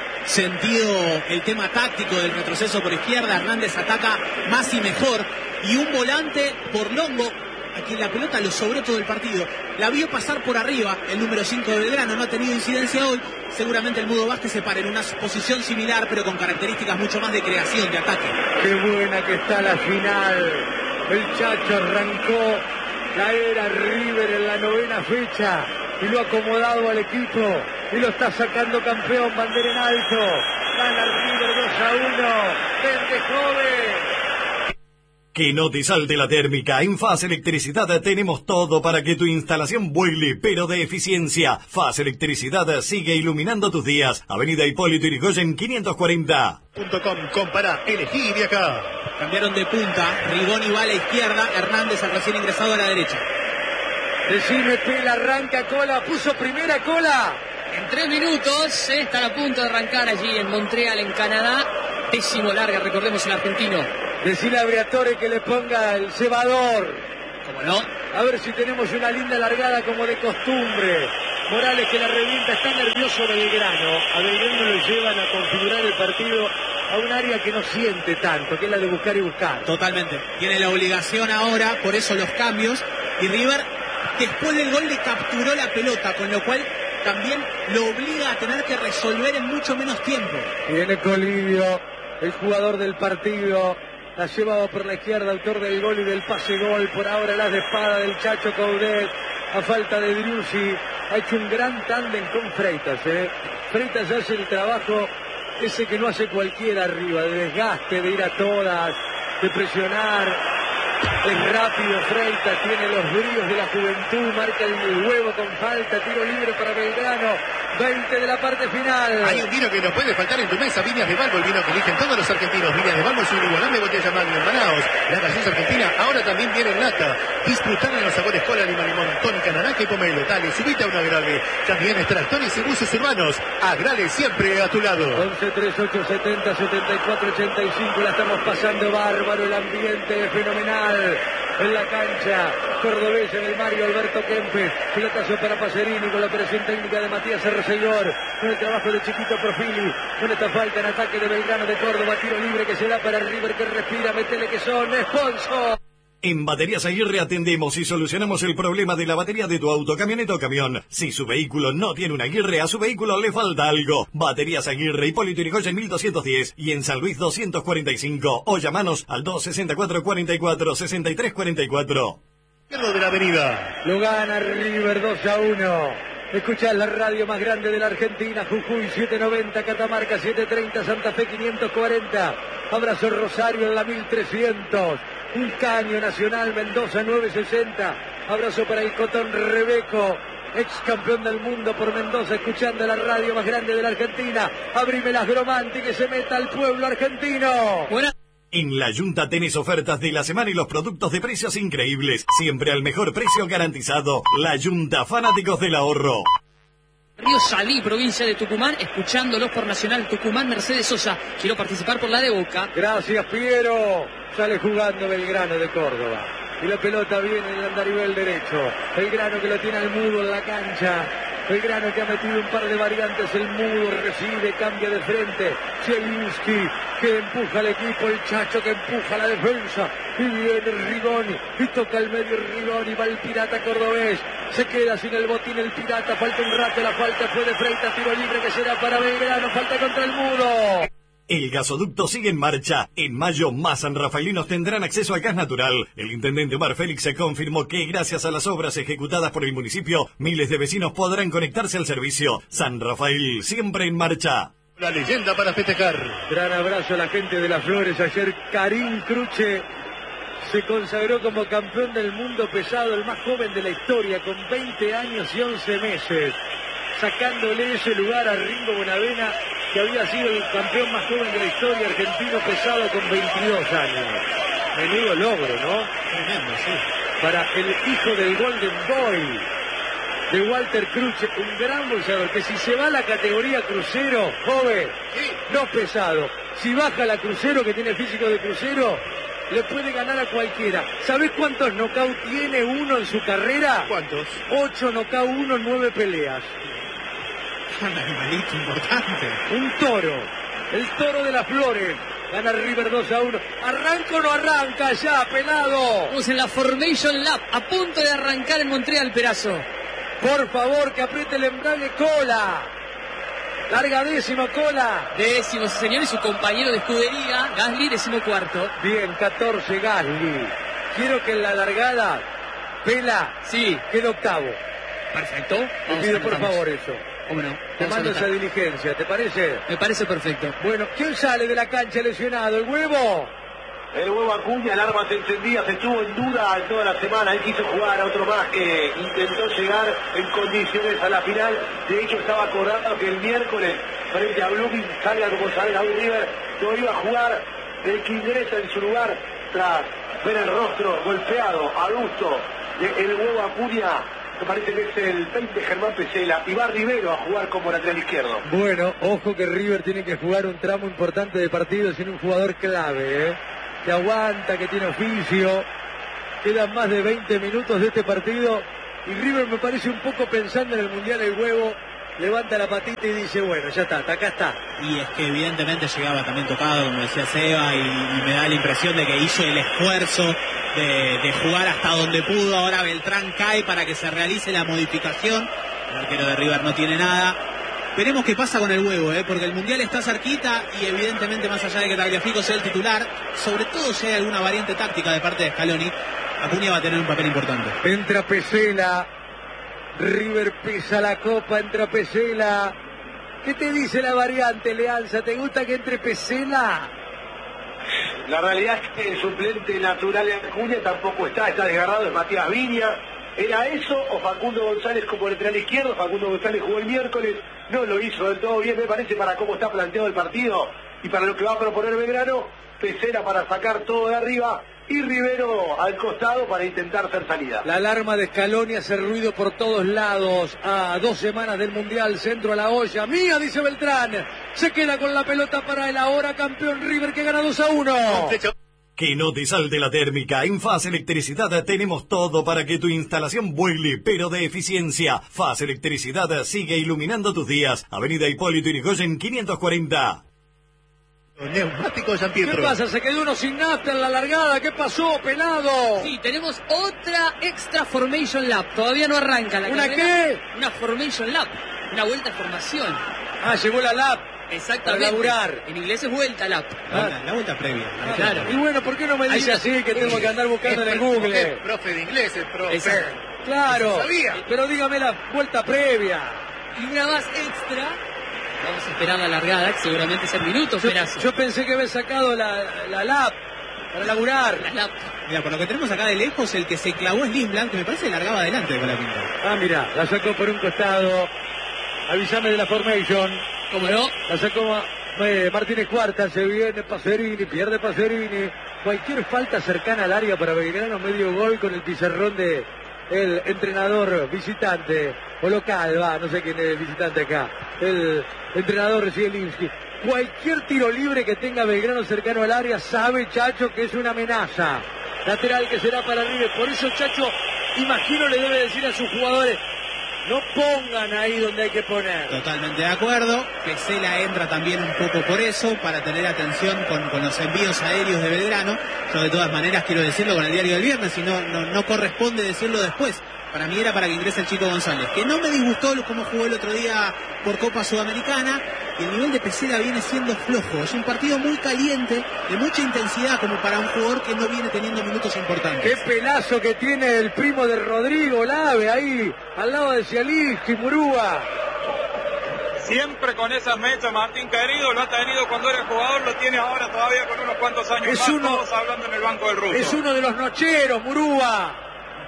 sentido el tema táctico del retroceso por izquierda. Hernández ataca más y mejor. Y un volante por Longo, a quien la pelota lo sobró todo el partido. La vio pasar por arriba el número cinco de Belgrano, no ha tenido incidencia hoy. Seguramente el Mudo Vázquez se para en una posición similar, pero con características mucho más de creación, de ataque. Qué buena que está la final. El Chacho arrancó la era River en la novena fecha y lo ha acomodado al equipo y lo está sacando campeón, bandera en alto. Gana River dos a uno. Vende joven. Que no te salte la térmica. En Faz Electricidad tenemos todo para que tu instalación vuele, pero de eficiencia. Faz Electricidad sigue iluminando tus días. Avenida Hipólito Yrigoyen quinientos cuarenta. .com, compará, elegí y viajá. Cambiaron de punta, Rigoni va a la izquierda, Hernández al recién ingresado a la derecha. Decime, Pela, arranca Cola, puso primera Cola. En tres minutos, eh, están a punto de arrancar allí en Montreal, en Canadá. Pésimo larga, recordemos, el argentino. Decirle a Briatore que le ponga el cebador. ¿Cómo no? A ver si tenemos una linda largada como de costumbre. Morales que la revienta, está nervioso Belgrano. A Belgrano lo llevan a configurar el partido a un área que no siente tanto, que es la de buscar y buscar. Totalmente. Tiene la obligación ahora, por eso los cambios. Y River, después del gol, le capturó la pelota, con lo cual también lo obliga a tener que resolver en mucho menos tiempo. Viene Colidio, el jugador del partido. La llevaba por la izquierda, autor del gol y del pase gol. Por ahora las de espada del Chacho Coudet. A falta de Driussi, ha hecho un gran tándem con Freitas. ¿eh? Freitas hace el trabajo ese que no hace cualquiera arriba, de desgaste, de ir a todas, de presionar. Es rápido Freitas, tiene los bríos de la juventud, marca el huevo con falta, tiro libre para Belgrano, veinte de la parte final. Hay un vino que no puede faltar en tu mesa, Viñas de Balbo, el vino que eligen todos los argentinos. Viñas de Balbo es una inigualable botella Magnum en Manaos. La gaseosa argentina ahora también viene en lata. Disfrutar de los sabores cola, lima, limón, tónica, naranja y pomelo. Dale, subite a un Agrale. También extractores y buses urbanos. Agrale siempre a tu lado. once, treinta y ocho, setenta, setenta y cuatro, ochenta y cinco, la estamos pasando bárbaro, el ambiente es fenomenal. En la cancha, cordobés en el Mario Alberto Kempes, pilotazo para Pacerini con la operación técnica de Matías Arcegor, con el trabajo de Chiquito Profili, con esta falta en ataque de Belgrano de Córdoba, tiro libre que se da para River que respira, metele que son, sponsor. En Baterías Aguirre atendemos y solucionamos el problema de la batería de tu auto, camioneta o camión. Si su vehículo no tiene una Aguirre, a su vehículo le falta algo. Baterías Aguirre, Hipólito Yrigoyen mil doscientos diez y en San Luis doscientos cuarenta y cinco. O llamanos al dos sesenta y cuatro, cuarenta y cuatro, sesenta y tres cuarenta y cuatro. Cerro de la Avenida. Lo gana River dos a uno. Escuchás la radio más grande de la Argentina, Jujuy setecientos noventa, Catamarca setecientos treinta, Santa Fe quinientos cuarenta. Abrazo Rosario en la mil trescientos. Un Caño Nacional Mendoza novecientos sesenta. Abrazo para el Cotón Rebeco, ex campeón del mundo por Mendoza, escuchando la radio más grande de la Argentina. Abrime las Gromanti, que se meta al pueblo argentino. Buena. En La Yunta tenés ofertas de la semana y los productos de precios increíbles. Siempre al mejor precio garantizado. La Yunta, fanáticos del ahorro. Río Salí, provincia de Tucumán, escuchándolos por Nacional Tucumán, Mercedes Sosa. Quiero participar por la de Boca. Gracias, Piero. Sale jugando Belgrano de Córdoba. Y la pelota viene en el andarivel derecho. Belgrano que lo tiene al Mudo en la cancha. Belgrano que ha metido un par de variantes. El Mudo recibe, cambia de frente. Zielinski que empuja al equipo. El Chacho que empuja la defensa. Y viene Rigoni. Y toca el medio Rigoni. Va el Pirata cordobés. Se queda sin el botín el Pirata. Falta un rato. La falta fue de Freitas. Tiro libre que será para Belgrano. Falta contra el Mudo. El gasoducto sigue en marcha. En mayo, más sanrafaelinos tendrán acceso al gas natural. El intendente Omar Félix se confirmó que, gracias a las obras ejecutadas por el municipio, miles de vecinos podrán conectarse al servicio. San Rafael, siempre en marcha. La leyenda para festejar. Gran abrazo a la gente de Las Flores. Ayer Karim Cruche se consagró como campeón del mundo pesado, el más joven de la historia, con veinte años y once meses. Sacándole ese lugar a Ringo Bonavena, que había sido el campeón más joven de la historia argentino pesado con veintidós años. Menudo logro, ¿no? Tremendo, sí. Para el hijo del Golden Boy, de Walter Cruche, un gran boxeador, que si se va a la categoría crucero, joven, no pesado, si baja la crucero, que tiene físico de crucero, le puede ganar a cualquiera. ¿Sabés cuántos knockouts tiene uno en su carrera? ¿Cuántos? Ocho knockouts, uno en nueve peleas. Un animalito importante. Un toro. El toro de Las Flores. Gana River dos a uno. ¿Arranca o no arranca ya, pelado? Estamos en la Formation Lab, a punto de arrancar en Montreal, Perazo. Por favor, que apriete el embrague Cola. Larga décimo Cola. Décimo, señor, y su compañero de escudería, Gasly, décimo cuarto. Bien, catorce Gasly. Quiero que en la largada, Pela, sí, quede octavo. Perfecto. Te pido por favor eso. ¿Cómo no? Te mando esa diligencia, ¿te parece? Me parece perfecto. Bueno, ¿quién sale de la cancha lesionado? ¿El Huevo? El Huevo Acuña, el arma se encendía, se estuvo en duda toda la semana. Él quiso jugar a otro más que intentó llegar en condiciones a la final. De hecho, estaba acordado que el miércoles, frente a Blooming, salga como salga hoy River, no iba a jugar. El que ingresa en su lugar tras ver el rostro golpeado, adusto, de el Huevo Acuña. Me parece que es el veinte Germán Pesela, y va Rivero a jugar como lateral izquierdo. Bueno, ojo que River tiene que jugar un tramo importante de partido sin un jugador clave, ¿eh? Que aguanta, que tiene oficio. Quedan más de veinte minutos de este partido Y River me parece un poco pensando en el Mundial el huevo, levanta la patita y dice, bueno, ya está, acá está. Y es que evidentemente llegaba también tocado, como decía Seba, y, y me da la impresión de que hizo el esfuerzo de, de jugar hasta donde pudo. Ahora Beltrán cae para que se realice la modificación. El arquero de River no tiene nada. Veremos qué pasa con el huevo, ¿eh? Porque el Mundial está cerquita y evidentemente, más allá de que Tagliafico sea el titular, sobre todo si hay alguna variante táctica de parte de Scaloni, Acuña va a tener un papel importante. Entra Pesela, River pisa la copa, entra Pesela. ¿Qué te dice la variante, Leanza? ¿Te gusta que entre Pesela? La realidad es que el suplente natural de Acuña tampoco está, está desgarrado, es Matías Viña. ¿Era eso o Facundo González como lateral izquierdo? Facundo González jugó el miércoles, no lo hizo del todo bien, me parece, para cómo está planteado el partido y para lo que va a proponer Belgrano. Pesela para sacar todo de arriba y Rivero al costado para intentar hacer salida. La alarma de Scaloni hace ruido por todos lados. A dos semanas del Mundial, centro a la olla. Mía, dice Beltrán. Se queda con la pelota para el ahora campeón River, que gana dos a uno. Que no te salte la térmica. En Faz Electricidad tenemos todo para que tu instalación vuele, pero de eficiencia. Faz Electricidad sigue iluminando tus días. Avenida Hipólito Yrigoyen quinientos cuarenta. Neumático San Pietro. ¿Qué pasa? Se quedó uno sin nafta en la largada. ¿Qué pasó, pelado? Sí, tenemos otra extra Formation Lap. Todavía no arranca la ¿Una carrera. qué? Una Formation Lap. Una vuelta de formación. Ah, llegó la lap. Exactamente. Para laburar. En inglés es vuelta lap. La vuelta, la vuelta previa. Ah, claro. Y bueno, ¿por qué no me dice así que tengo que andar buscando en el Google? Es profe de inglés, el profe. Exacto. Claro. Sabía. Pero dígame la vuelta previa. Y una más extra. Vamos a esperar la largada, que seguramente sea minutos. Yo, Perazo. yo pensé que había sacado la, la lap para laburar. La lap. Mira, por lo que tenemos acá de lejos, el que se clavó es Lindblad, que me parece que largaba adelante con la pinta. Ah, mira, la sacó por un costado. Avísame de la formation. ¿Cómo no? La sacó eh, Martínez Cuarta, se viene Pacerini, pierde Pacerini. Cualquier falta cercana al área para Belgrano, medio gol con el pizarrón de el entrenador visitante, o local, va, no sé quién es el visitante acá. El entrenador Zielinski. Cualquier tiro libre que tenga Belgrano cercano al área, sabe Chacho que es una amenaza. Lateral que será para River. Por eso Chacho, imagino, le debe decir a sus jugadores, no pongan ahí donde hay que poner. Totalmente de acuerdo. Pesela entra también un poco por eso, para tener atención con, con los envíos aéreos de Belgrano. Yo de todas maneras quiero decirlo con el diario del viernes, si no, no, no corresponde decirlo después. Para mí era para que ingrese el Chico González, que no me disgustó cómo jugó el otro día por Copa Sudamericana, y el nivel de Pesela viene siendo flojo. Es un partido muy caliente, de mucha intensidad, como para un jugador que no viene teniendo minutos importantes. Qué pelazo que tiene el primo de Rodrigo Lave ahí, al lado de Zielinski, Murúa. Siempre con esas mechas, Martín querido, lo ha tenido cuando era jugador, lo tiene ahora todavía con unos cuantos años Es más, uno- todos hablando en el banco del Ruso. Es uno de los nocheros, Murúa.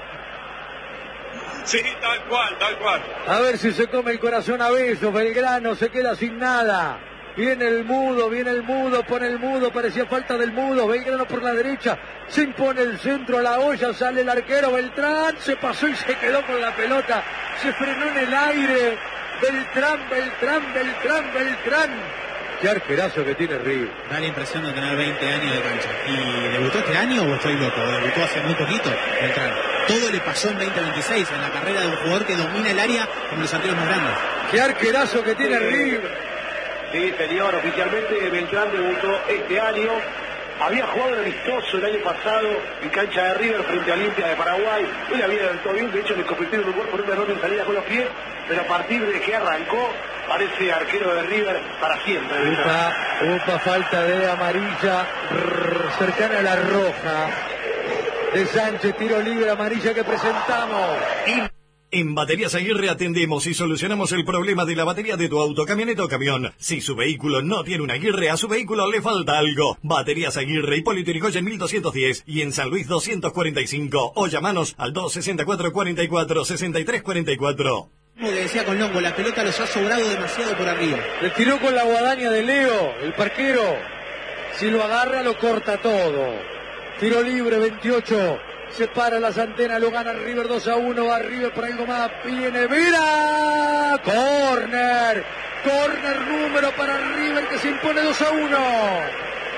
Sí, tal cual, tal cual. A ver si se come el corazón a besos. Belgrano se queda sin nada. Viene el mudo, viene el mudo, pone el mudo, parecía falta del mudo. Belgrano por la derecha, se impone el centro a la olla, sale el arquero Beltrán, se pasó y se quedó con la pelota. Se frenó en el aire. Beltrán, Beltrán, Beltrán, Beltrán. Qué arquerazo que tiene River. Da la impresión de tener veinte años de cancha. ¿Y debutó este año o estoy loco? ¿Debutó hace muy poquito? Beltrán. Todo le pasó en veinte veintiséis, en la carrera de un jugador que domina el área como los arqueros más grandes. Qué arquerazo que tiene River. Sí, señor, oficialmente Beltrán debutó este año. Había jugado en amistoso el año pasado en cancha de River frente a Olimpia de Paraguay. No le había dado todo bien, de hecho le competieron un gol por un error en salida con los pies, pero a partir de que arrancó parece arquero de River para siempre. Upa, upa, falta de amarilla rrr, cercana a la roja de Sánchez, tiro libre, amarilla que presentamos. En Baterías Aguirre atendemos y solucionamos el problema de la batería de tu auto, camioneta o camión. Si su vehículo no tiene una Aguirre, a su vehículo le falta algo. Baterías Aguirre, Hipólito Yrigoyen mil doscientos diez y en San Luis doscientos cuarenta y cinco. O llamanos al dos sesenta y cuatro, cuarenta y cuatro, sesenta y tres cuarenta y cuatro. Como le decía con Longo, la pelota los ha sobrado demasiado por arriba. Le tiró con la guadaña de Leo, el parquero. Si lo agarra, lo corta todo. Tiro libre, veintiocho. Separa las antenas, lo gana River dos a uno. Va River por algo más. Viene Vera. Corner. Corner número para River que se impone dos a uno.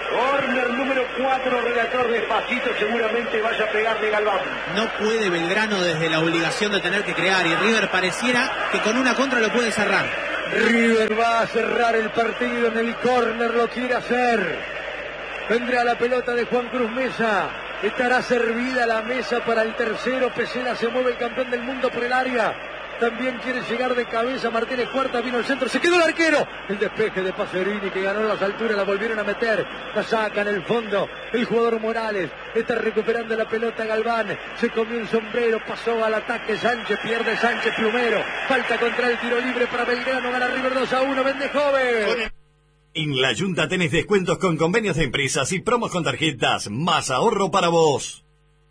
Corner número cuatro, relator despacito, seguramente vaya a pegarle Galván. No puede Belgrano desde la obligación de tener que crear, y River pareciera que con una contra lo puede cerrar. River va a cerrar el partido en el córner, lo quiere hacer. Vendrá la pelota de Juan Cruz Mesa. Estará servida la mesa para el tercero. Pesela, se mueve el campeón del mundo por el área. También quiere llegar de cabeza Martínez Cuarta, vino al centro, se quedó el arquero. El despeje de Pacerini que ganó las alturas, la volvieron a meter. La saca en el fondo el jugador Morales. Está recuperando la pelota Galván. Se comió un sombrero, pasó al ataque Sánchez, pierde Sánchez Plumero. Falta contra el tiro libre para Belgrano, gana River dos a uno, vende joven. En La Junta tenés descuentos con convenios de empresas y promos con tarjetas. Más ahorro para vos.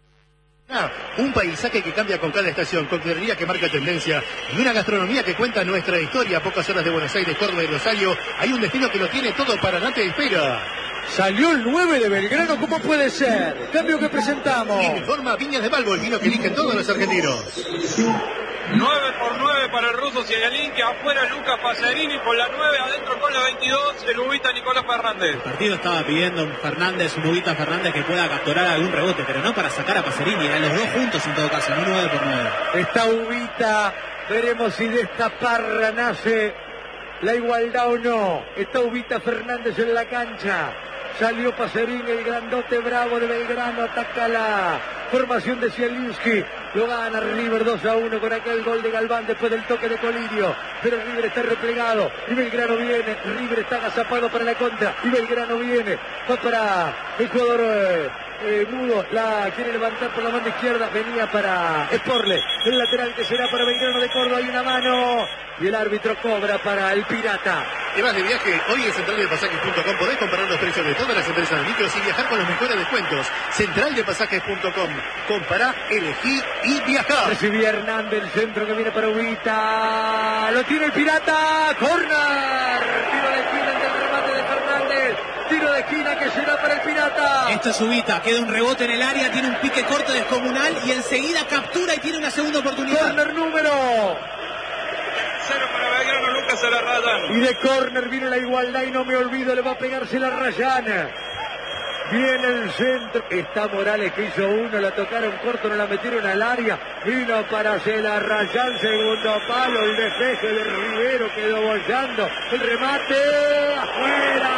Ah, un paisaje que cambia con cada estación, coctelería que marca tendencia y una gastronomía que cuenta nuestra historia. A pocas horas de Buenos Aires, Córdoba y Rosario, hay un destino que lo tiene todo para no te espera. Salió el nueve de Belgrano, ¿cómo puede ser? Cambio que presentamos. Informa Viñas de Balbo, el vino que eligen todos los argentinos. nueve por nueve para el ruso Cielin, que afuera Lucas Pacerini con la nueve, adentro con la veintidós, el Ubita Nicolás Fernández. El partido estaba pidiendo un Fernández, un Ubita Fernández que pueda capturar algún rebote, pero no para sacar a Pacerini, eran los dos juntos en todo caso, no nueve por nueve. Está Ubita, veremos si de esta parra nace la igualdad o no. Está Ubita Fernández en la cancha. Salió Pacerini, el grandote bravo de Belgrano, ataca la formación de Zielinski. Lo gana River dos a uno con aquel gol de Galván después del toque de Colidio. Pero River está replegado y Belgrano viene. River está agazapado para la contra y Belgrano viene. Va para el jugador eh, eh, Mudo. La quiere levantar por la mano izquierda. Venía para Sporle. El lateral que será para Belgrano de Córdoba. Hay una mano y el árbitro cobra para el Pirata. ¿Te vas de viaje? Hoy en central de pasajes punto com podés comparar los precios de todas las empresas de micros y viajar con los mejores descuentos. central de pasajes punto com. Compará, elegí y viajá. Recibía Hernández, el centro que viene para Ubita. Lo tiene el Pirata. Corner. Tiro de esquina del remate de Fernández. Tiro de esquina que será para el Pirata. Esto es Ubita. Queda un rebote en el área. Tiene un pique corto descomunal y enseguida captura y tiene una segunda oportunidad. Corner número. Cero para Belgrano, Lucas a la Rayán. Y de córner viene la igualdad y no me olvido, le va a pegarse la Rayana. Viene el centro. Está Morales que hizo uno, la tocaron corto, no la metieron al área. Vino para hacer la Rayán, segundo palo, el despeje de Rivero quedó bollando. El remate, afuera,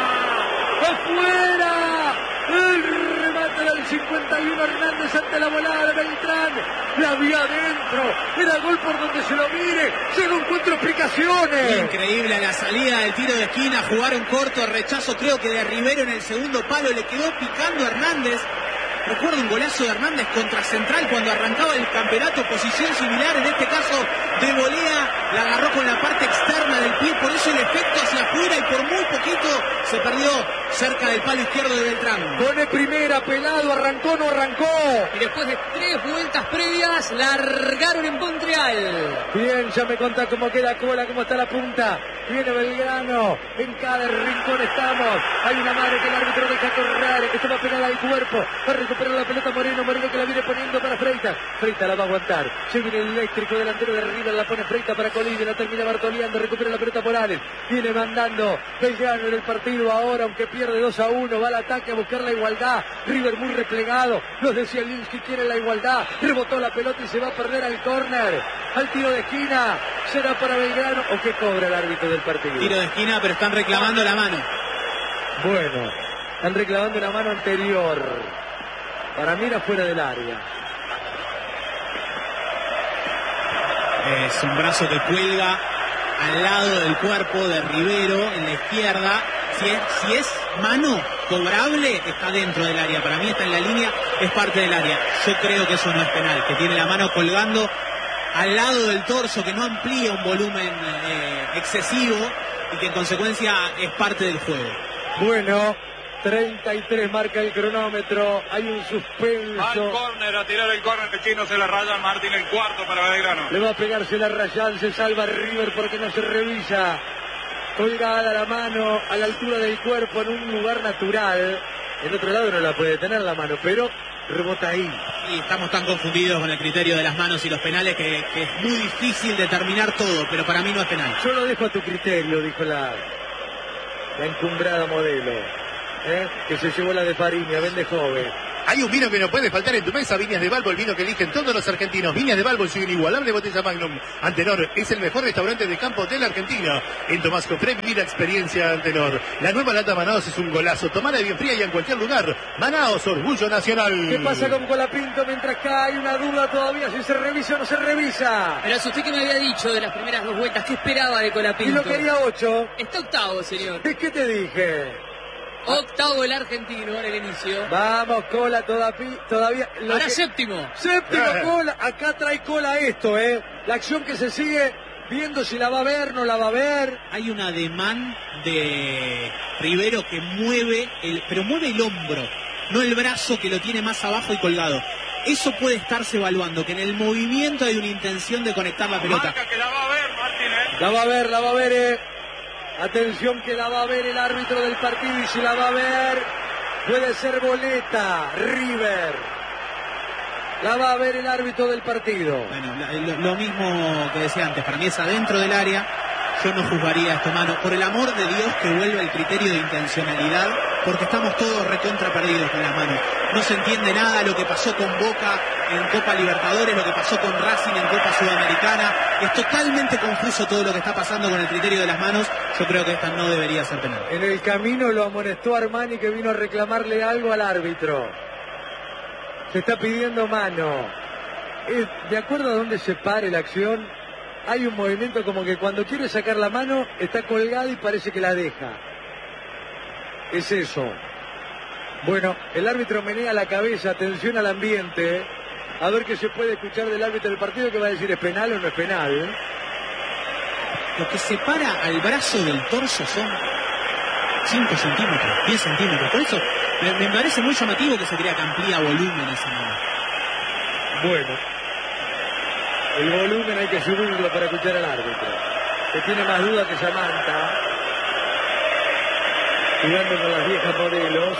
afuera. El remate del cincuenta y uno Hernández ante la volada de Beltrán. La vio adentro. Era gol por donde se lo mire. Yo no encuentro explicaciones. Increíble la salida del tiro de esquina. Jugaron corto, rechazo creo que de Rivero en el segundo palo. Le quedó picando a Hernández. Recuerdo un golazo de Hernández contra Central cuando arrancaba el campeonato, posición similar, en este caso de volea, la agarró con la parte externa del pie, por eso el efecto hacia afuera y por muy poquito se perdió cerca del palo izquierdo de Beltrán. Pone primera, Pelado, arrancó, no arrancó. Y después de tres vueltas previas, largaron en Montreal. Bien, ya me contá cómo queda cola, cómo está la punta. Viene Belgrano, en cada rincón estamos. Hay una madre que el árbitro deja correr, que se va a pegar al cuerpo. Va a recuperar la pelota Moreno, Moreno que la viene poniendo para Freitas. Freitas la va a aguantar. Se viene el eléctrico delantero de River, la pone Freitas para Colide, la termina Bartoleando, recupera la pelota Morales. Viene mandando Belgrano en el partido ahora, aunque pierde dos a uno, va al ataque a buscar la igualdad. River muy replegado, los de Zielinski quieren la igualdad. Rebotó la pelota y se va a perder al córner. Al tiro de esquina, será para Belgrano. ¿O qué cobra el árbitro del partido? Tiro de esquina, pero están reclamando la mano. Bueno, están reclamando la mano anterior. Para mí era fuera del área. Es un brazo que cuelga al lado del cuerpo de Rivero en la izquierda. Si es, si es mano cobrable, está dentro del área. Para mí está en la línea, es parte del área. Yo creo que eso no es penal, que tiene la mano colgando al lado del torso, que no amplía un volumen eh, excesivo y que en consecuencia es parte del juego. Bueno, treinta y tres marca el cronómetro, hay un suspenso. Al córner, a tirar el córner, el chino se la raya Martín, el cuarto para Belgrano. Le va a pegarse la Rayán, se salva River porque no se revisa. Colgada la mano a la altura del cuerpo en un lugar natural. El otro lado no la puede tener la mano, pero rebota ahí. Y estamos tan confundidos con el criterio de las manos y los penales que, que es muy difícil determinar todo, pero para mí no es penal. Yo lo dejo a tu criterio, dijo la, la encumbrada modelo. ¿eh? Que se llevó la de Fariña, vende joven. Hay un vino que no puede faltar en tu mesa, Viñas de Balbo, el vino que eligen todos los argentinos. Viñas de Balbo, su inigualable botella Magnum. Antenor es el mejor restaurante de campo de la Argentina. En Tomás Cofré, vivir la experiencia Antenor. La nueva lata Manaos es un golazo. Tomala bien fría y en cualquier lugar. Manaos, orgullo nacional. ¿Qué pasa con Colapinto mientras acá hay una duda todavía si se revisa o no se revisa? Pero usted que me había dicho de las primeras dos vueltas, ¿qué esperaba de Colapinto? Y lo quería ocho. Está octavo, señor. ¿De qué te dije? Octavo el argentino en el inicio. Vamos, Cola, todavía... todavía Ahora que... séptimo. Séptimo, Cola. Acá trae Cola esto, ¿eh? La acción que se sigue viendo si la va a ver, no la va a ver. Hay un ademán de Rivero que mueve, el, pero mueve el hombro, no el brazo que lo tiene más abajo y colgado. Eso puede estarse evaluando, que en el movimiento hay una intención de conectar la pelota. Marca que la va a ver, Martín, ¿eh? La va a ver, la va a ver, ¿eh? Atención que la va a ver el árbitro del partido y si la va a ver puede ser boleta, River. La va a ver el árbitro del partido. Bueno, lo, lo mismo que decía antes, para mí es adentro del área, yo no juzgaría esto, mano. Por el amor de Dios que vuelva el criterio de intencionalidad, porque estamos todos recontra perdidos con las manos. No se entiende nada lo que pasó con Boca en Copa Libertadores, lo que pasó con Racing en Copa Sudamericana. Es totalmente confuso todo lo que está pasando con el criterio de las manos. Yo creo que esta no debería ser penal. En el camino lo amonestó Armani, que vino a reclamarle algo al árbitro. Se está pidiendo mano. Eh, de acuerdo a dónde se pare la acción, hay un movimiento como que cuando quiere sacar la mano está colgada y parece que la deja. Es eso. Bueno, el árbitro menea la cabeza, atención al ambiente. A ver qué se puede escuchar del árbitro del partido, que va a decir es penal o no es penal. Lo que separa al brazo del torso son cinco centímetros, diez centímetros. Por eso me, me parece muy llamativo que se crea que amplía volumen esa mano. Bueno, el volumen hay que subirlo para escuchar al árbitro, que tiene más duda que Samantha, jugando con las viejas modelos.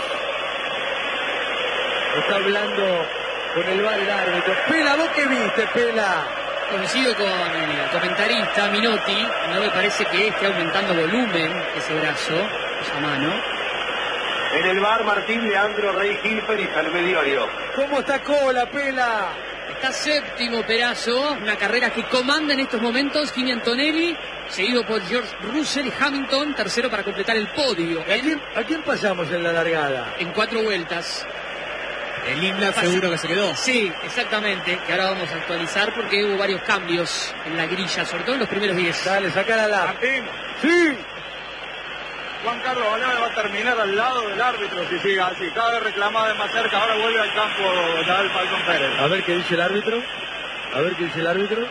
Está hablando con el bar el árbitro. Pela, ¿vos qué viste, Pela? Coincido con el comentarista Minotti, no me parece que esté aumentando volumen ese brazo, esa mano. En el bar, Martín, Leandro, Rey, Gilfer y Salvediorio. ¿Cómo está Cola, Pela? Está séptimo Perazo, una carrera que comanda en estos momentos Kimi Antonelli, seguido por George Russell y Hamilton, tercero para completar el podio. ¿A quién, ¿A quién pasamos en la largada? En cuatro vueltas. El Imla seguro que se quedó. Sí, exactamente, que ahora vamos a actualizar porque hubo varios cambios en la grilla, sobre todo en los primeros diez. Dale, sacala la. Martín. Sí. Juan Carlos Balame va a terminar al lado del árbitro si sigue así. Cada vez reclamada de más cerca, ahora vuelve al campo del Falcón Pérez. A ver qué dice el árbitro. A ver qué dice el árbitro.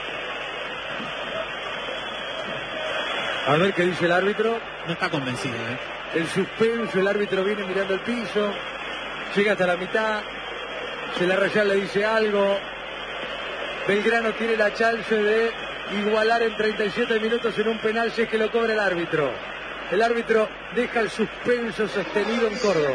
A ver qué dice el árbitro. No está convencido, ¿eh? El suspenso, el árbitro viene mirando el piso. Llega hasta la mitad. Se la Rayal le dice algo. Belgrano tiene la chance de igualar en treinta y siete minutos en un penal si es que lo cobra el árbitro. El árbitro deja el suspenso sostenido en Córdoba.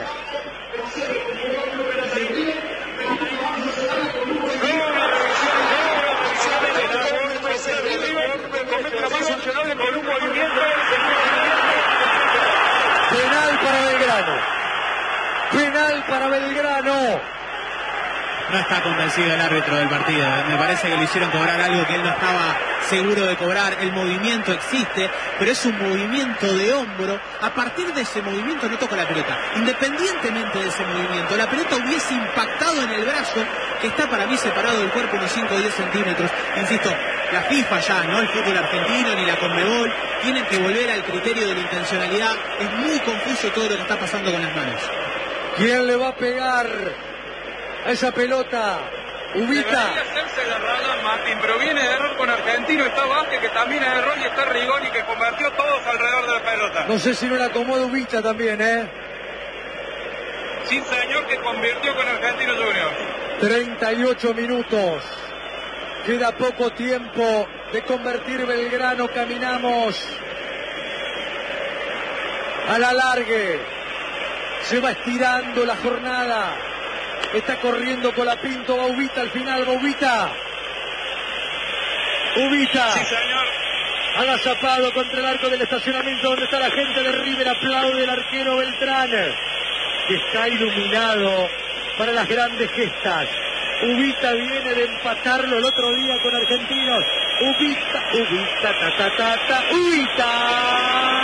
Penal para Belgrano. Penal para Belgrano. No está convencido el árbitro del partido. Me parece que le hicieron cobrar algo que él no estaba seguro de cobrar. El movimiento existe, pero es un movimiento de hombro. A partir de ese movimiento no toca la pelota. Independientemente de ese movimiento, la pelota hubiese impactado en el brazo, que está para mí separado del cuerpo unos cinco o diez centímetros. Insisto, la FIFA ya, no el fútbol argentino ni la Conmebol, tienen que volver al criterio de la intencionalidad. Es muy confuso todo lo que está pasando con las manos. ¿Quién le va a pegar a esa pelota? Ubita. Debería hacerse la raya, Martín, pero viene de error con Argentino. Está Vázquez, que también es de error, y está Rigoni, que convirtió todos alrededor de la pelota. No sé si no la acomoda Ubita también, ¿eh? Sí, señor, que convirtió con Argentino Junior. treinta y ocho minutos. Queda poco tiempo de convertir Belgrano. Caminamos a la largue. Se va estirando la jornada. Está corriendo Colapinto. Va Ubita al final. Va Ubita. Ubita. Sí, señor. Agazapado contra el arco del estacionamiento donde está la gente de River. Aplaude el arquero Beltrán. que está iluminado para las grandes gestas. Ubita viene de empatarlo el otro día con Argentinos. Ubita, Ubita, ta, ta, ta, ta, Ubita.